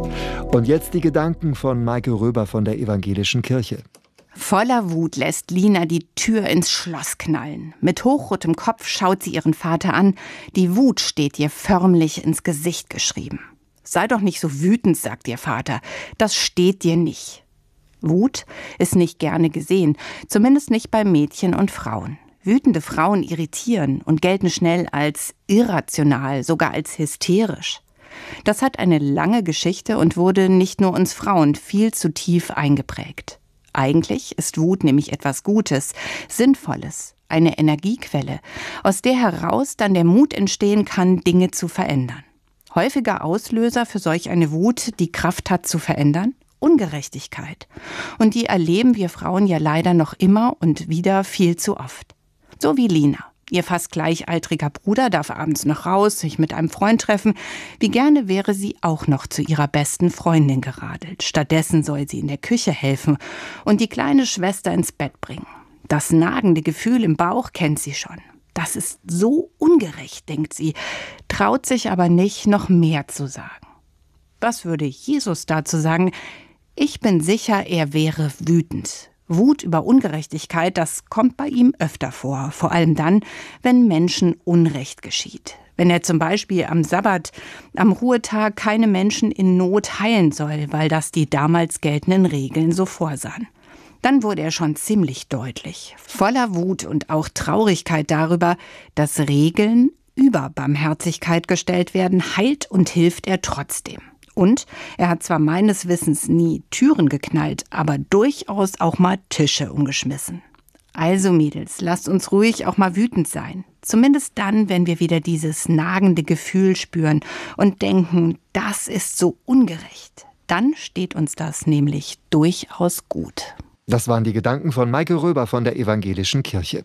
Und jetzt die Gedanken von Maike Röber von der Evangelischen Kirche. Voller Wut lässt Lina die Tür ins Schloss knallen. Mit hochrotem Kopf schaut sie ihren Vater an. Die Wut steht ihr förmlich ins Gesicht geschrieben. Sei doch nicht so wütend, sagt ihr Vater. Das steht dir nicht. Wut ist nicht gerne gesehen, zumindest nicht bei Mädchen und Frauen. Wütende Frauen irritieren und gelten schnell als irrational, sogar als hysterisch. Das hat eine lange Geschichte und wurde nicht nur uns Frauen viel zu tief eingeprägt. Eigentlich ist Wut nämlich etwas Gutes, Sinnvolles, eine Energiequelle, aus der heraus dann der Mut entstehen kann, Dinge zu verändern. Häufiger Auslöser für solch eine Wut, die Kraft hat zu verändern? Ungerechtigkeit. Und die erleben wir Frauen ja leider noch immer und wieder viel zu oft. So wie Lina. Ihr fast gleichaltriger Bruder darf abends noch raus, sich mit einem Freund treffen. Wie gerne wäre sie auch noch zu ihrer besten Freundin geradelt. Stattdessen soll sie in der Küche helfen und die kleine Schwester ins Bett bringen. Das nagende Gefühl im Bauch kennt sie schon. Das ist so ungerecht, denkt sie, traut sich aber nicht, noch mehr zu sagen. Was würde Jesus dazu sagen? Ich bin sicher, er wäre wütend. Wut über Ungerechtigkeit, das kommt bei ihm öfter vor. Vor allem dann, wenn Menschen Unrecht geschieht. Wenn er zum Beispiel am Sabbat, am Ruhetag, keine Menschen in Not heilen soll, weil das die damals geltenden Regeln so vorsahen. Dann wurde er schon ziemlich deutlich, voller Wut und auch Traurigkeit darüber, dass Regeln über Barmherzigkeit gestellt werden, heilt und hilft er trotzdem. Und er hat zwar meines Wissens nie Türen geknallt, aber durchaus auch mal Tische umgeschmissen. Also Mädels, lasst uns ruhig auch mal wütend sein. Zumindest dann, wenn wir wieder dieses nagende Gefühl spüren und denken, das ist so ungerecht. Dann steht uns das nämlich durchaus gut. Das waren die Gedanken von Maike Röber von der Evangelischen Kirche.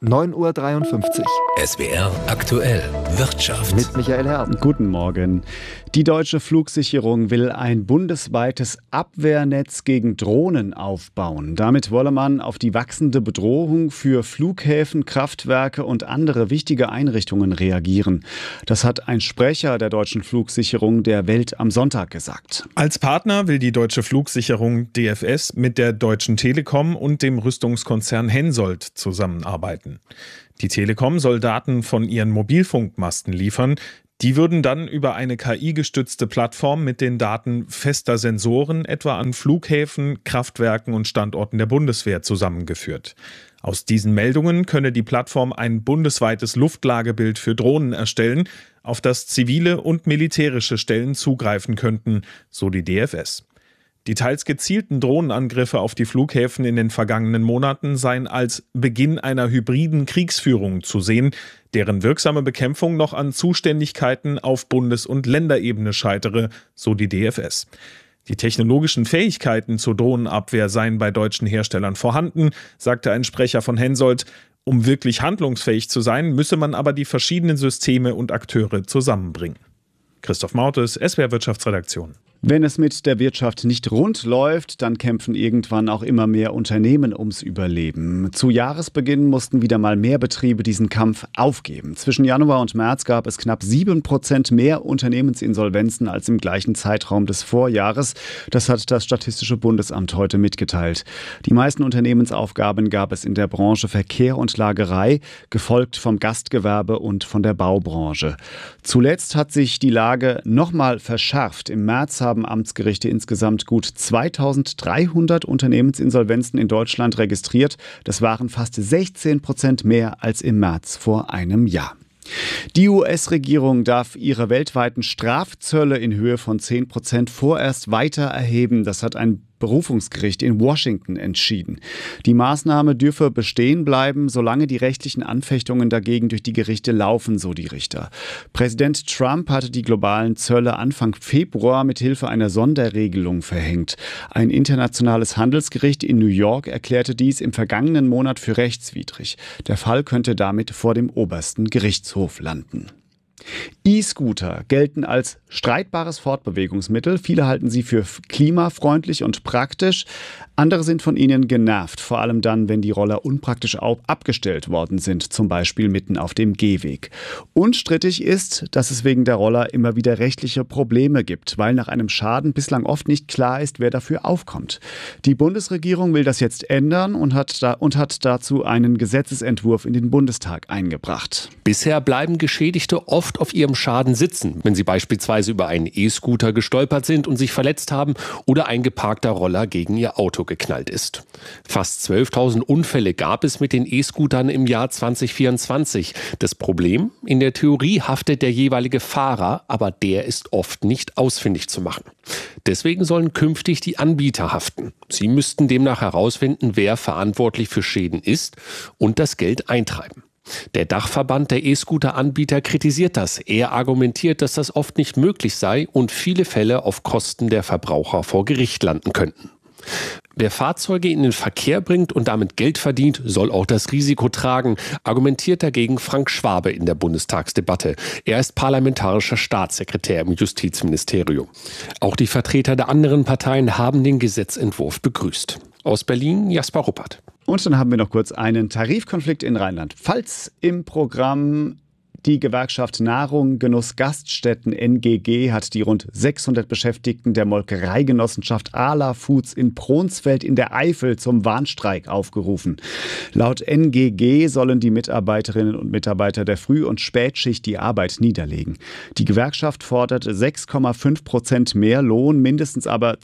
9:53 Uhr. SWR aktuell Wirtschaft. Mit Michael Herr. Guten Morgen. Die Deutsche Flugsicherung will ein bundesweites Abwehrnetz gegen Drohnen aufbauen. Damit wolle man auf die wachsende Bedrohung für Flughäfen, Kraftwerke und andere wichtige Einrichtungen reagieren. Das hat ein Sprecher der Deutschen Flugsicherung der Welt am Sonntag gesagt. Als Partner will die Deutsche Flugsicherung DFS mit der Deutschen Telekom und dem Rüstungskonzern Hensoldt zusammenarbeiten. Die Telekom soll Daten von ihren Mobilfunkmasten liefern. Die würden dann über eine KI-gestützte Plattform mit den Daten fester Sensoren etwa an Flughäfen, Kraftwerken und Standorten der Bundeswehr zusammengeführt. Aus diesen Meldungen könne die Plattform ein bundesweites Luftlagebild für Drohnen erstellen, auf das zivile und militärische Stellen zugreifen könnten, so die DFS. Die teils gezielten Drohnenangriffe auf die Flughäfen in den vergangenen Monaten seien als Beginn einer hybriden Kriegsführung zu sehen, deren wirksame Bekämpfung noch an Zuständigkeiten auf Bundes- und Länderebene scheitere, so die DFS. Die technologischen Fähigkeiten zur Drohnenabwehr seien bei deutschen Herstellern vorhanden, sagte ein Sprecher von Hensoldt. Um wirklich handlungsfähig zu sein, müsse man aber die verschiedenen Systeme und Akteure zusammenbringen. Christoph Mautes, SWR Wirtschaftsredaktion. Wenn es mit der Wirtschaft nicht rund läuft, dann kämpfen irgendwann auch immer mehr Unternehmen ums Überleben. Zu Jahresbeginn mussten wieder mal mehr Betriebe diesen Kampf aufgeben. Zwischen Januar und März gab es knapp 7% mehr Unternehmensinsolvenzen als im gleichen Zeitraum des Vorjahres. Das hat das Statistische Bundesamt heute mitgeteilt. Die meisten Unternehmensaufgaben gab es in der Branche Verkehr und Lagerei, gefolgt vom Gastgewerbe und von der Baubranche. Zuletzt hat sich die Lage nochmal verschärft. Im März haben Amtsgerichte insgesamt gut 2300 Unternehmensinsolvenzen in Deutschland registriert. Das waren fast 16% mehr als im März vor einem Jahr. Die US-Regierung darf ihre weltweiten Strafzölle in Höhe von 10% vorerst weiter erheben. Das hat ein Berufungsgericht in Washington entschieden. Die Maßnahme dürfe bestehen bleiben, solange die rechtlichen Anfechtungen dagegen durch die Gerichte laufen, so die Richter. Präsident Trump hatte die globalen Zölle Anfang Februar mit Hilfe einer Sonderregelung verhängt. Ein internationales Handelsgericht in New York erklärte dies im vergangenen Monat für rechtswidrig. Der Fall könnte damit vor dem obersten Gerichtshof landen. E-Scooter gelten als streitbares Fortbewegungsmittel. Viele halten sie für klimafreundlich und praktisch. Andere sind von ihnen genervt, vor allem dann, wenn die Roller unpraktisch abgestellt worden sind, zum Beispiel mitten auf dem Gehweg. Unstrittig ist, dass es wegen der Roller immer wieder rechtliche Probleme gibt, weil nach einem Schaden bislang oft nicht klar ist, wer dafür aufkommt. Die Bundesregierung will das jetzt ändern und hat dazu einen Gesetzesentwurf in den Bundestag eingebracht. Bisher bleiben Geschädigte oft auf ihrem Schaden sitzen, wenn sie beispielsweise über einen E-Scooter gestolpert sind und sich verletzt haben oder ein geparkter Roller gegen ihr Auto geknallt ist. Fast 12.000 Unfälle gab es mit den E-Scootern im Jahr 2024. Das Problem? In der Theorie haftet der jeweilige Fahrer, aber der ist oft nicht ausfindig zu machen. Deswegen sollen künftig die Anbieter haften. Sie müssten demnach herausfinden, wer verantwortlich für Schäden ist und das Geld eintreiben. Der Dachverband der E-Scooter-Anbieter kritisiert das. Er argumentiert, dass das oft nicht möglich sei und viele Fälle auf Kosten der Verbraucher vor Gericht landen könnten. Wer Fahrzeuge in den Verkehr bringt und damit Geld verdient, soll auch das Risiko tragen, argumentiert dagegen Frank Schwabe in der Bundestagsdebatte. Er ist parlamentarischer Staatssekretär im Justizministerium. Auch die Vertreter der anderen Parteien haben den Gesetzentwurf begrüßt. Aus Berlin, Jasper Ruppert. Und dann haben wir noch kurz einen Tarifkonflikt in Rheinland-Pfalz im Programm. Die Gewerkschaft Nahrung, Genuss, Gaststätten NGG hat die rund 600 Beschäftigten der Molkereigenossenschaft Ala Foods in Pronsfeld in der Eifel zum Warnstreik aufgerufen. Laut NGG sollen die Mitarbeiterinnen und Mitarbeiter der Früh- und Spätschicht die Arbeit niederlegen. Die Gewerkschaft fordert 6,5% mehr Lohn, mindestens aber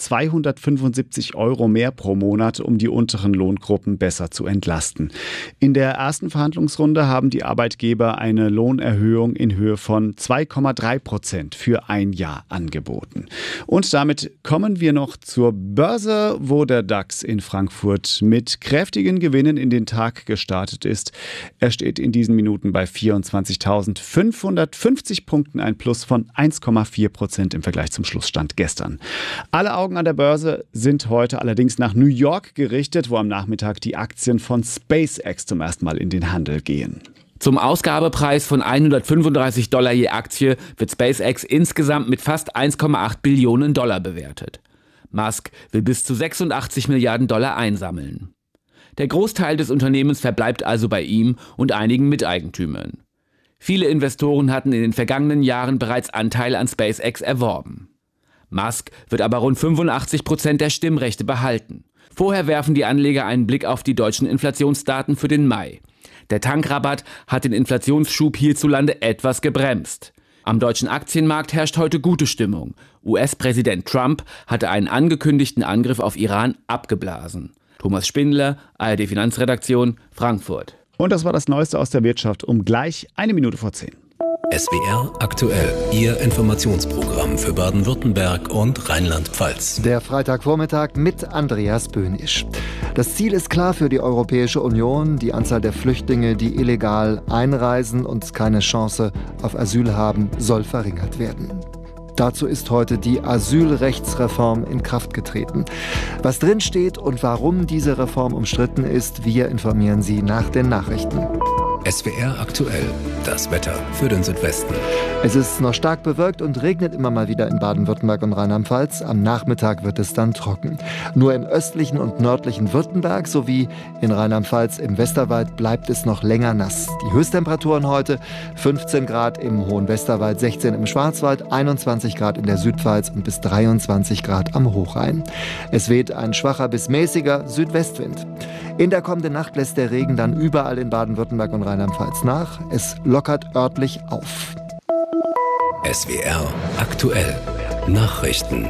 275 € mehr pro Monat, um die unteren Lohngruppen besser zu entlasten. In der ersten Verhandlungsrunde haben die Arbeitgeber eine Lohnerhöhung Lohnlohnerhöhung in Höhe von 2,3% für ein Jahr angeboten. Und damit kommen wir noch zur Börse, wo der DAX in Frankfurt mit kräftigen Gewinnen in den Tag gestartet ist. Er steht in diesen Minuten bei 24.550 Punkten, ein Plus von 1,4% im Vergleich zum Schlussstand gestern. Alle Augen an der Börse sind heute allerdings nach New York gerichtet, wo am Nachmittag die Aktien von SpaceX zum ersten Mal in den Handel gehen. Zum Ausgabepreis von $135 je Aktie wird SpaceX insgesamt mit fast 1,8 Billionen Dollar bewertet. Musk will bis zu 86 Milliarden Dollar einsammeln. Der Großteil des Unternehmens verbleibt also bei ihm und einigen Miteigentümern. Viele Investoren hatten in den vergangenen Jahren bereits Anteile an SpaceX erworben. Musk wird aber rund 85% der Stimmrechte behalten. Vorher werfen die Anleger einen Blick auf die deutschen Inflationsdaten für den Mai. Der Tankrabatt hat den Inflationsschub hierzulande etwas gebremst. Am deutschen Aktienmarkt herrscht heute gute Stimmung. US-Präsident Trump hatte einen angekündigten Angriff auf Iran abgeblasen. Thomas Spindler, ARD Finanzredaktion, Frankfurt. Und das war das Neueste aus der Wirtschaft um gleich 10:01. SWR aktuell, Ihr Informationsprogramm für Baden-Württemberg und Rheinland-Pfalz. Der Freitagvormittag mit Andreas Böhnisch. Das Ziel ist klar für die Europäische Union. Die Anzahl der Flüchtlinge, die illegal einreisen und keine Chance auf Asyl haben, soll verringert werden. Dazu ist heute die Asylrechtsreform in Kraft getreten. Was drin steht und warum diese Reform umstritten ist, wir informieren Sie nach den Nachrichten. SWR aktuell, das Wetter für den Südwesten. Es ist noch stark bewölkt und regnet immer mal wieder in Baden-Württemberg und Rheinland-Pfalz. Am Nachmittag wird es dann trocken. Nur im östlichen und nördlichen Württemberg sowie in Rheinland-Pfalz im Westerwald bleibt es noch länger nass. Die Höchsttemperaturen heute 15 Grad im Hohen Westerwald, 16 im Schwarzwald, 21 Grad in der Südpfalz und bis 23 Grad am Hochrhein. Es weht ein schwacher bis mäßiger Südwestwind. In der kommenden Nacht lässt der Regen dann überall in Baden-Württemberg und Rheinland-Pfalz nach. Es lockert örtlich auf. SWR aktuell, Nachrichten.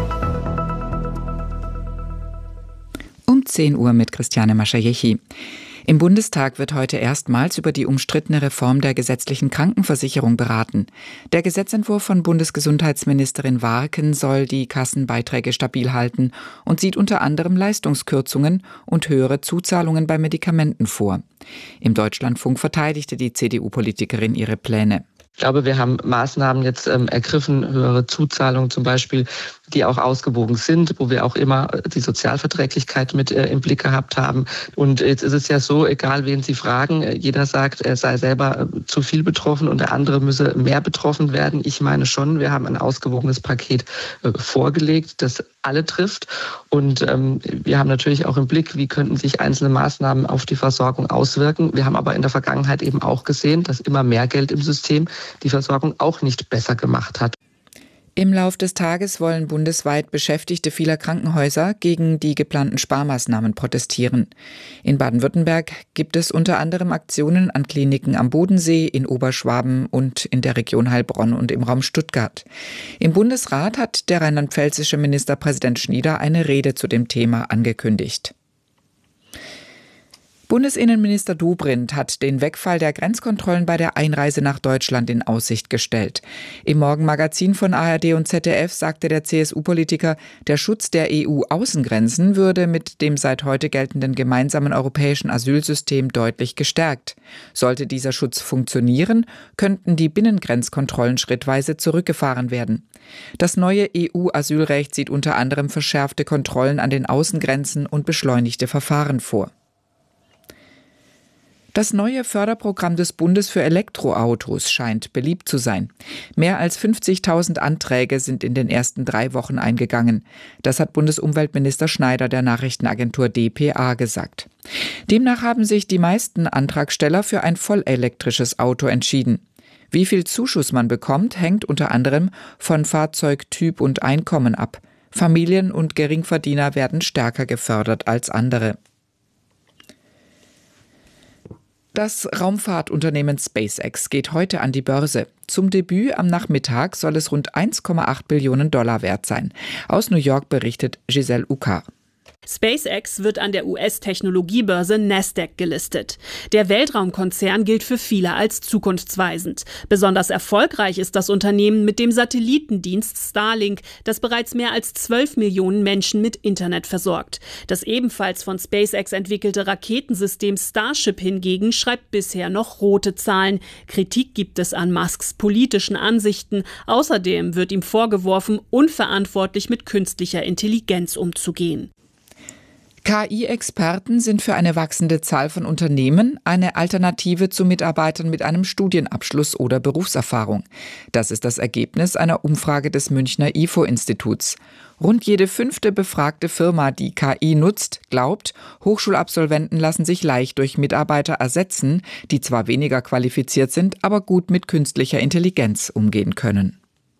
Um 10 Uhr mit Christiane Maschajechi. Im Bundestag wird heute erstmals über die umstrittene Reform der gesetzlichen Krankenversicherung beraten. Der Gesetzentwurf von Bundesgesundheitsministerin Warken soll die Kassenbeiträge stabil halten und sieht unter anderem Leistungskürzungen und höhere Zuzahlungen bei Medikamenten vor. Im Deutschlandfunk verteidigte die CDU-Politikerin ihre Pläne. Ich glaube, wir haben Maßnahmen jetzt ergriffen, höhere Zuzahlungen zum Beispiel, die auch ausgewogen sind, wo wir auch immer die Sozialverträglichkeit mit im Blick gehabt haben. Und jetzt ist es ja so, egal wen Sie fragen, jeder sagt, er sei selber zu viel betroffen und der andere müsse mehr betroffen werden. Ich meine schon, wir haben ein ausgewogenes Paket vorgelegt, das alle trifft. Und wir haben natürlich auch im Blick, wie könnten sich einzelne Maßnahmen auf die Versorgung auswirken. Wir haben aber in der Vergangenheit eben auch gesehen, dass immer mehr Geld im System die Versorgung auch nicht besser gemacht hat. Im Lauf des Tages wollen bundesweit Beschäftigte vieler Krankenhäuser gegen die geplanten Sparmaßnahmen protestieren. In Baden-Württemberg gibt es unter anderem Aktionen an Kliniken am Bodensee, in Oberschwaben und in der Region Heilbronn und im Raum Stuttgart. Im Bundesrat hat der rheinland-pfälzische Ministerpräsident Schnieder eine Rede zu dem Thema angekündigt. Bundesinnenminister Dobrindt hat den Wegfall der Grenzkontrollen bei der Einreise nach Deutschland in Aussicht gestellt. Im Morgenmagazin von ARD und ZDF sagte der CSU-Politiker, der Schutz der EU-Außengrenzen würde mit dem seit heute geltenden gemeinsamen europäischen Asylsystem deutlich gestärkt. Sollte dieser Schutz funktionieren, könnten die Binnengrenzkontrollen schrittweise zurückgefahren werden. Das neue EU-Asylrecht sieht unter anderem verschärfte Kontrollen an den Außengrenzen und beschleunigte Verfahren vor. Das neue Förderprogramm des Bundes für Elektroautos scheint beliebt zu sein. Mehr als 50.000 Anträge sind in den ersten 3 Wochen eingegangen. Das hat Bundesumweltminister Schneider der Nachrichtenagentur dpa gesagt. Demnach haben sich die meisten Antragsteller für ein vollelektrisches Auto entschieden. Wie viel Zuschuss man bekommt, hängt unter anderem von Fahrzeugtyp und Einkommen ab. Familien und Geringverdiener werden stärker gefördert als andere. Das Raumfahrtunternehmen SpaceX geht heute an die Börse. Zum Debüt am Nachmittag soll es rund 1,8 Billionen Dollar wert sein. Aus New York berichtet Giselle Ucar. SpaceX wird an der US-Technologiebörse Nasdaq gelistet. Der Weltraumkonzern gilt für viele als zukunftsweisend. Besonders erfolgreich ist das Unternehmen mit dem Satellitendienst Starlink, das bereits mehr als 12 Millionen Menschen mit Internet versorgt. Das ebenfalls von SpaceX entwickelte Raketensystem Starship hingegen schreibt bisher noch rote Zahlen. Kritik gibt es an Musks politischen Ansichten. Außerdem wird ihm vorgeworfen, unverantwortlich mit künstlicher Intelligenz umzugehen. KI-Experten sind für eine wachsende Zahl von Unternehmen eine Alternative zu Mitarbeitern mit einem Studienabschluss oder Berufserfahrung. Das ist das Ergebnis einer Umfrage des Münchner IFO-Instituts. Rund jede 5. befragte Firma, die KI nutzt, glaubt, Hochschulabsolventen lassen sich leicht durch Mitarbeiter ersetzen, die zwar weniger qualifiziert sind, aber gut mit künstlicher Intelligenz umgehen können.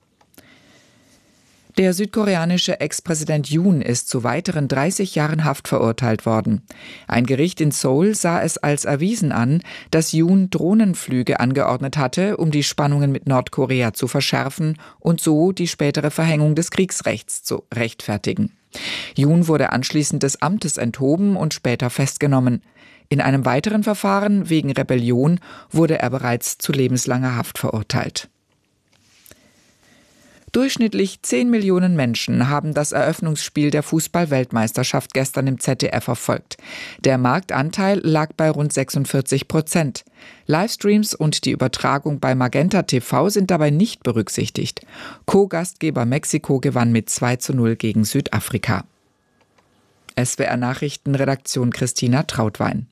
Der südkoreanische Ex-Präsident Yoon ist zu weiteren 30 Jahren Haft verurteilt worden. Ein Gericht in Seoul sah es als erwiesen an, dass Yoon Drohnenflüge angeordnet hatte, um die Spannungen mit Nordkorea zu verschärfen und so die spätere Verhängung des Kriegsrechts zu rechtfertigen. Yoon wurde anschließend des Amtes enthoben und später festgenommen. In einem weiteren Verfahren wegen Rebellion wurde er bereits zu lebenslanger Haft verurteilt. Durchschnittlich 10 Millionen Menschen haben das Eröffnungsspiel der Fußball-Weltmeisterschaft gestern im ZDF verfolgt. Der Marktanteil lag bei rund 46%. Livestreams und die Übertragung bei Magenta TV sind dabei nicht berücksichtigt. Co-Gastgeber Mexiko gewann mit 2:0 gegen Südafrika. SWR Nachrichtenredaktion Christina Trautwein.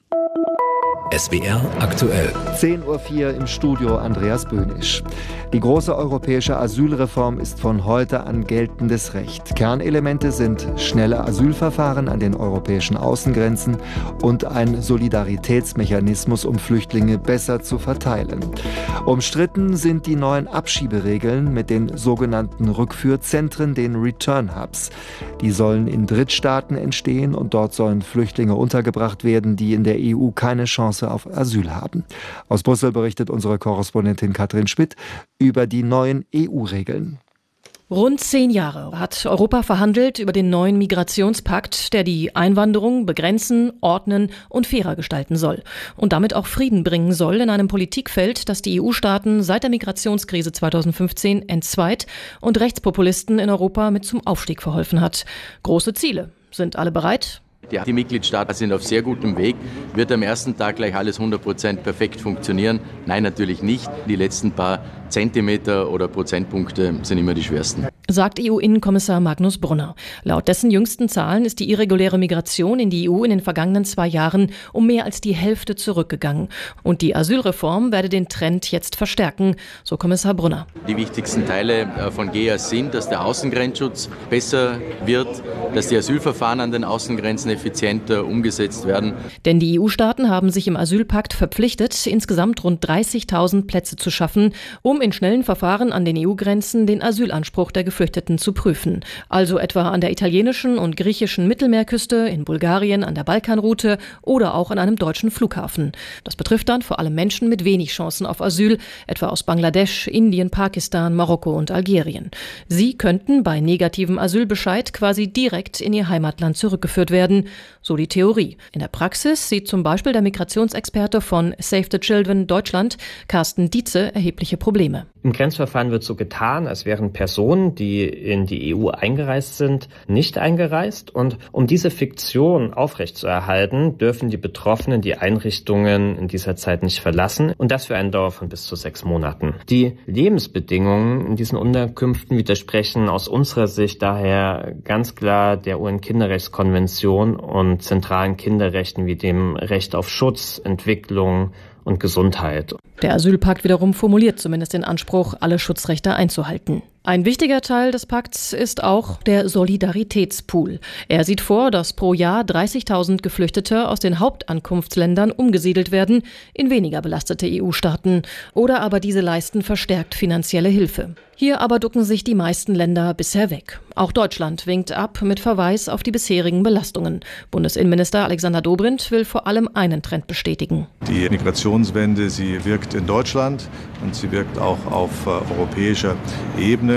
SWR aktuell. 10:04 Uhr im Studio Andreas Böhnisch. Die große europäische Asylreform ist von heute an geltendes Recht. Kernelemente sind schnelle Asylverfahren an den europäischen Außengrenzen und ein Solidaritätsmechanismus, um Flüchtlinge besser zu verteilen. Umstritten sind die neuen Abschieberegeln mit den sogenannten Rückführzentren, den Return Hubs. Die sollen in Drittstaaten entstehen und dort sollen Flüchtlinge untergebracht werden, die in der EU keine Chance auf Asyl haben. Aus Brüssel berichtet unsere Korrespondentin Katrin Schmidt über die neuen EU-Regeln. Rund 10 Jahre hat Europa verhandelt über den neuen Migrationspakt, der die Einwanderung begrenzen, ordnen und fairer gestalten soll. Und damit auch Frieden bringen soll in einem Politikfeld, das die EU-Staaten seit der Migrationskrise 2015 entzweit und Rechtspopulisten in Europa mit zum Aufstieg verholfen hat. Große Ziele. Sind alle bereit? Die Mitgliedstaaten sind auf sehr gutem Weg. Wird am ersten Tag gleich alles 100% perfekt funktionieren? Nein, natürlich nicht. Die letzten paar Zentimeter oder Prozentpunkte sind immer die schwersten. Sagt EU-Innenkommissar Magnus Brunner. Laut dessen jüngsten Zahlen ist die irreguläre Migration in die EU in den vergangenen 2 Jahren um mehr als die Hälfte zurückgegangen. Und die Asylreform werde den Trend jetzt verstärken, so Kommissar Brunner. Die wichtigsten Teile von GEA sind, dass der Außengrenzschutz besser wird, dass die Asylverfahren an den Außengrenzen effizienter umgesetzt werden. Denn die EU-Staaten haben sich im Asylpakt verpflichtet, insgesamt rund 30.000 Plätze zu schaffen, um in schnellen Verfahren an den EU-Grenzen den Asylanspruch der Geflüchteten zu prüfen. Also etwa an der italienischen und griechischen Mittelmeerküste, in Bulgarien an der Balkanroute oder auch an einem deutschen Flughafen. Das betrifft dann vor allem Menschen mit wenig Chancen auf Asyl, etwa aus Bangladesch, Indien, Pakistan, Marokko und Algerien. Sie könnten bei negativem Asylbescheid quasi direkt in ihr Heimatland zurückgeführt werden, so die Theorie. In der Praxis sieht zum Beispiel der Migrationsexperte von Save the Children Deutschland, Carsten Dietze, erhebliche Probleme. Im Grenzverfahren wird so getan, als wären Personen, die in die EU eingereist sind, nicht eingereist. Und um diese Fiktion aufrechtzuerhalten, dürfen die Betroffenen die Einrichtungen in dieser Zeit nicht verlassen. Und das für eine Dauer von bis zu 6 Monaten. Die Lebensbedingungen in diesen Unterkünften widersprechen aus unserer Sicht daher ganz klar der UN-Kinderrechtskonvention und zentralen Kinderrechten wie dem Recht auf Schutz, Entwicklung und Gesundheit. Der Asylpakt wiederum formuliert zumindest den Anspruch, alle Schutzrechte einzuhalten. Ein wichtiger Teil des Pakts ist auch der Solidaritätspool. Er sieht vor, dass pro Jahr 30.000 Geflüchtete aus den Hauptankunftsländern umgesiedelt werden in weniger belastete EU-Staaten. Oder aber diese leisten verstärkt finanzielle Hilfe. Hier aber ducken sich die meisten Länder bisher weg. Auch Deutschland winkt ab mit Verweis auf die bisherigen Belastungen. Bundesinnenminister Alexander Dobrindt will vor allem einen Trend bestätigen. Die Migrationswende, sie wirkt in Deutschland und sie wirkt auch auf europäischer Ebene.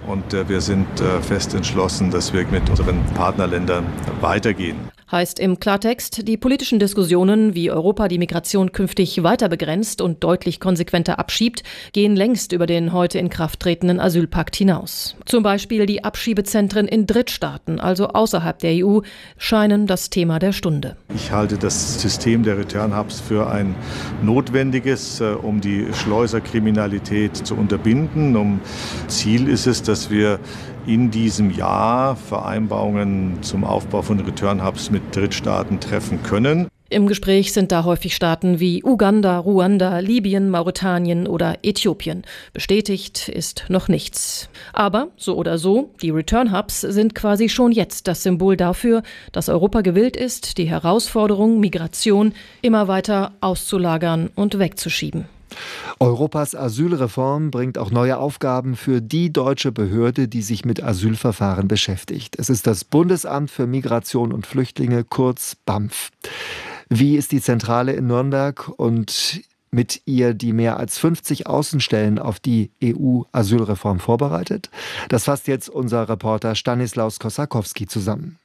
Und wir sind fest entschlossen, dass wir mit unseren Partnerländern weitergehen. Heißt im Klartext, die politischen Diskussionen, wie Europa die Migration künftig weiter begrenzt und deutlich konsequenter abschiebt, gehen längst über den heute in Kraft tretenden Asylpakt hinaus. Zum Beispiel die Abschiebezentren in Drittstaaten, also außerhalb der EU, scheinen das Thema der Stunde. Ich halte das System der Return Hubs für ein notwendiges, um die Schleuserkriminalität zu unterbinden. Ziel ist es, dass wir in diesem Jahr Vereinbarungen zum Aufbau von Return Hubs mit Drittstaaten treffen können. Im Gespräch sind da häufig Staaten wie Uganda, Ruanda, Libyen, Mauretanien oder Äthiopien. Bestätigt ist noch nichts. Aber so oder so, die Return Hubs sind quasi schon jetzt das Symbol dafür, dass Europa gewillt ist, die Herausforderung Migration immer weiter auszulagern und wegzuschieben. Europas Asylreform bringt auch neue Aufgaben für die deutsche Behörde, die sich mit Asylverfahren beschäftigt. Es ist das Bundesamt für Migration und Flüchtlinge, kurz BAMF. Wie ist die Zentrale in Nürnberg und mit ihr die mehr als 50 Außenstellen auf die EU-Asylreform vorbereitet? Das fasst jetzt unser Reporter Stanislaus Kosakowski zusammen.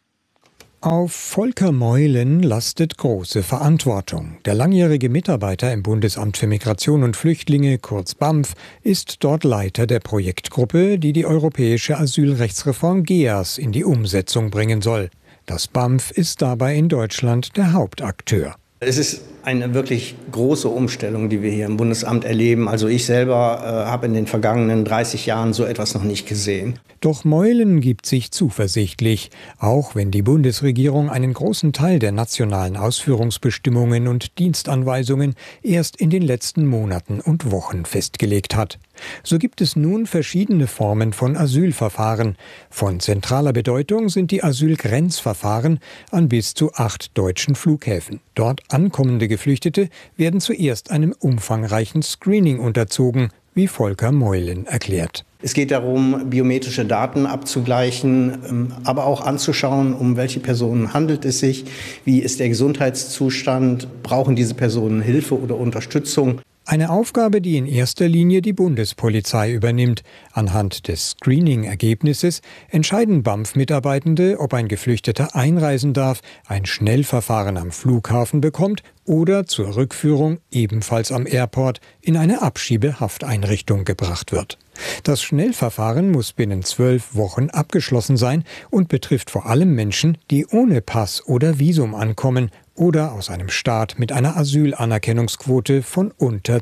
Auf Volker Meulen lastet große Verantwortung. Der langjährige Mitarbeiter im Bundesamt für Migration und Flüchtlinge, kurz BAMF, ist dort Leiter der Projektgruppe, die die europäische Asylrechtsreform GEAS in die Umsetzung bringen soll. Das BAMF ist dabei in Deutschland der Hauptakteur. Es ist eine wirklich große Umstellung, die wir hier im Bundesamt erleben. Also ich selber habe in den vergangenen 30 Jahren so etwas noch nicht gesehen. Doch Meulen gibt sich zuversichtlich, auch wenn die Bundesregierung einen großen Teil der nationalen Ausführungsbestimmungen und Dienstanweisungen erst in den letzten Monaten und Wochen festgelegt hat. So gibt es nun verschiedene Formen von Asylverfahren. Von zentraler Bedeutung sind die Asylgrenzverfahren an bis zu 8 deutschen Flughäfen. Dort ankommende Geflüchtete werden zuerst einem umfangreichen Screening unterzogen, wie Volker Meulen erklärt. Es geht darum, biometrische Daten abzugleichen, aber auch anzuschauen, um welche Personen handelt es sich, wie ist der Gesundheitszustand, brauchen diese Personen Hilfe oder Unterstützung. Eine Aufgabe, die in erster Linie die Bundespolizei übernimmt. Anhand des Screening-Ergebnisses entscheiden BAMF-Mitarbeitende, ob ein Geflüchteter einreisen darf, ein Schnellverfahren am Flughafen bekommt oder zur Rückführung ebenfalls am Airport in eine Abschiebehafteinrichtung gebracht wird. Das Schnellverfahren muss binnen 12 Wochen abgeschlossen sein und betrifft vor allem Menschen, die ohne Pass oder Visum ankommen oder aus einem Staat mit einer Asylanerkennungsquote von unter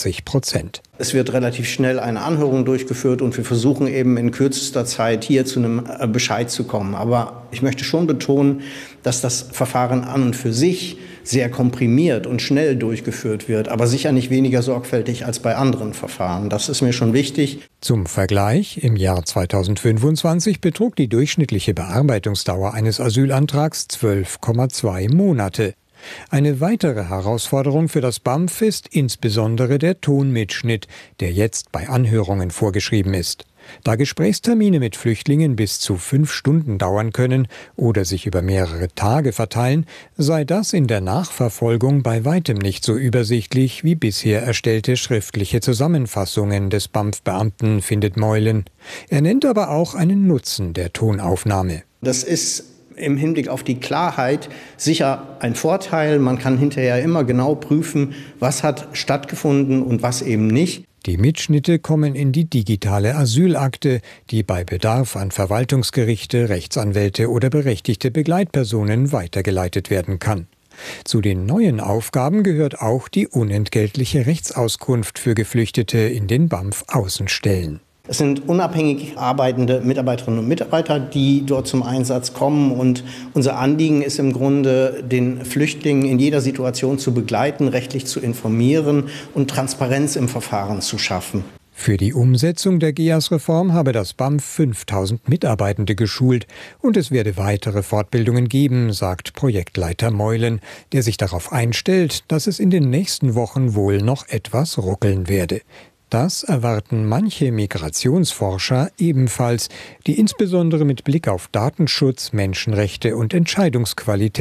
20%. Es wird relativ schnell eine Anhörung durchgeführt und wir versuchen eben in kürzester Zeit hier zu einem Bescheid zu kommen. Aber ich möchte schon betonen, dass das Verfahren an und für sich sehr komprimiert und schnell durchgeführt wird, aber sicher nicht weniger sorgfältig als bei anderen Verfahren. Das ist mir schon wichtig. Zum Vergleich, im Jahr 2025 betrug die durchschnittliche Bearbeitungsdauer eines Asylantrags 12,2 Monate. Eine weitere Herausforderung für das BAMF ist insbesondere der Tonmitschnitt, der jetzt bei Anhörungen vorgeschrieben ist. Da Gesprächstermine mit Flüchtlingen bis zu 5 Stunden dauern können oder sich über mehrere Tage verteilen, sei das in der Nachverfolgung bei weitem nicht so übersichtlich wie bisher erstellte schriftliche Zusammenfassungen des BAMF-Beamten, findet Meulen. Er nennt aber auch einen Nutzen der Tonaufnahme. Das ist im Hinblick auf die Klarheit sicher ein Vorteil. Man kann hinterher immer genau prüfen, was hat stattgefunden und was eben nicht. Die Mitschnitte kommen in die digitale Asylakte, die bei Bedarf an Verwaltungsgerichte, Rechtsanwälte oder berechtigte Begleitpersonen weitergeleitet werden kann. Zu den neuen Aufgaben gehört auch die unentgeltliche Rechtsauskunft für Geflüchtete in den BAMF-Außenstellen. Es sind unabhängig arbeitende Mitarbeiterinnen und Mitarbeiter, die dort zum Einsatz kommen. Und unser Anliegen ist im Grunde, den Flüchtlingen in jeder Situation zu begleiten, rechtlich zu informieren und Transparenz im Verfahren zu schaffen. Für die Umsetzung der GEAS-Reform habe das BAMF 5000 Mitarbeitende geschult und es werde weitere Fortbildungen geben, sagt Projektleiter Meulen, der sich darauf einstellt, dass es in den nächsten Wochen wohl noch etwas ruckeln werde. Das erwarten manche Migrationsforscher ebenfalls, die insbesondere mit Blick auf Datenschutz, Menschenrechte und Entscheidungsqualität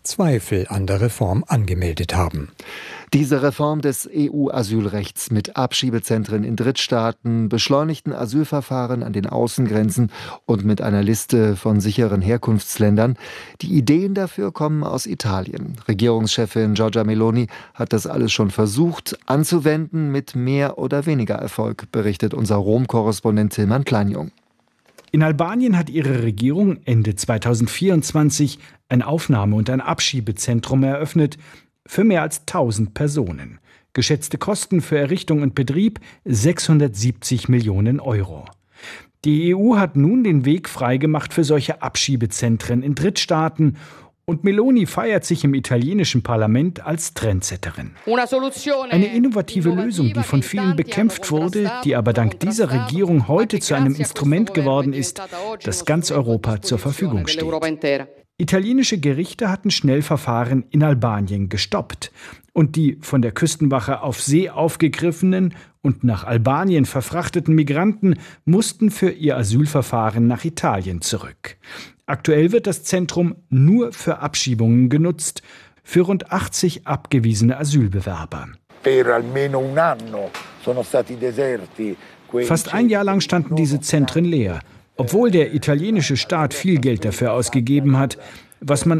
Zweifel an der Reform angemeldet haben. Diese Reform des EU-Asylrechts mit Abschiebezentren in Drittstaaten, beschleunigten Asylverfahren an den Außengrenzen und mit einer Liste von sicheren Herkunftsländern. Die Ideen dafür kommen aus Italien. Regierungschefin Giorgia Meloni hat das alles schon versucht anzuwenden, mit mehr oder weniger Erfolg, berichtet unser Rom-Korrespondent Tilman Kleinjung. In Albanien hat ihre Regierung Ende 2024 ein Aufnahme- und ein Abschiebezentrum eröffnet für mehr als 1000 Personen. Geschätzte Kosten für Errichtung und Betrieb 670 Millionen Euro. Die EU hat nun den Weg freigemacht für solche Abschiebezentren in Drittstaaten. Und Meloni feiert sich im italienischen Parlament als Trendsetterin. Eine innovative Lösung, die von vielen bekämpft wurde, die aber dank dieser Regierung heute zu einem Instrument geworden ist, das ganz Europa zur Verfügung steht. Italienische Gerichte hatten Schnellverfahren in Albanien gestoppt. Und die von der Küstenwache auf See aufgegriffenen und nach Albanien verfrachteten Migranten mussten für ihr Asylverfahren nach Italien zurück. Aktuell wird das Zentrum nur für Abschiebungen genutzt, für rund 80 abgewiesene Asylbewerber. Fast ein Jahr lang standen diese Zentren leer, obwohl der italienische Staat viel Geld dafür ausgegeben hat, was man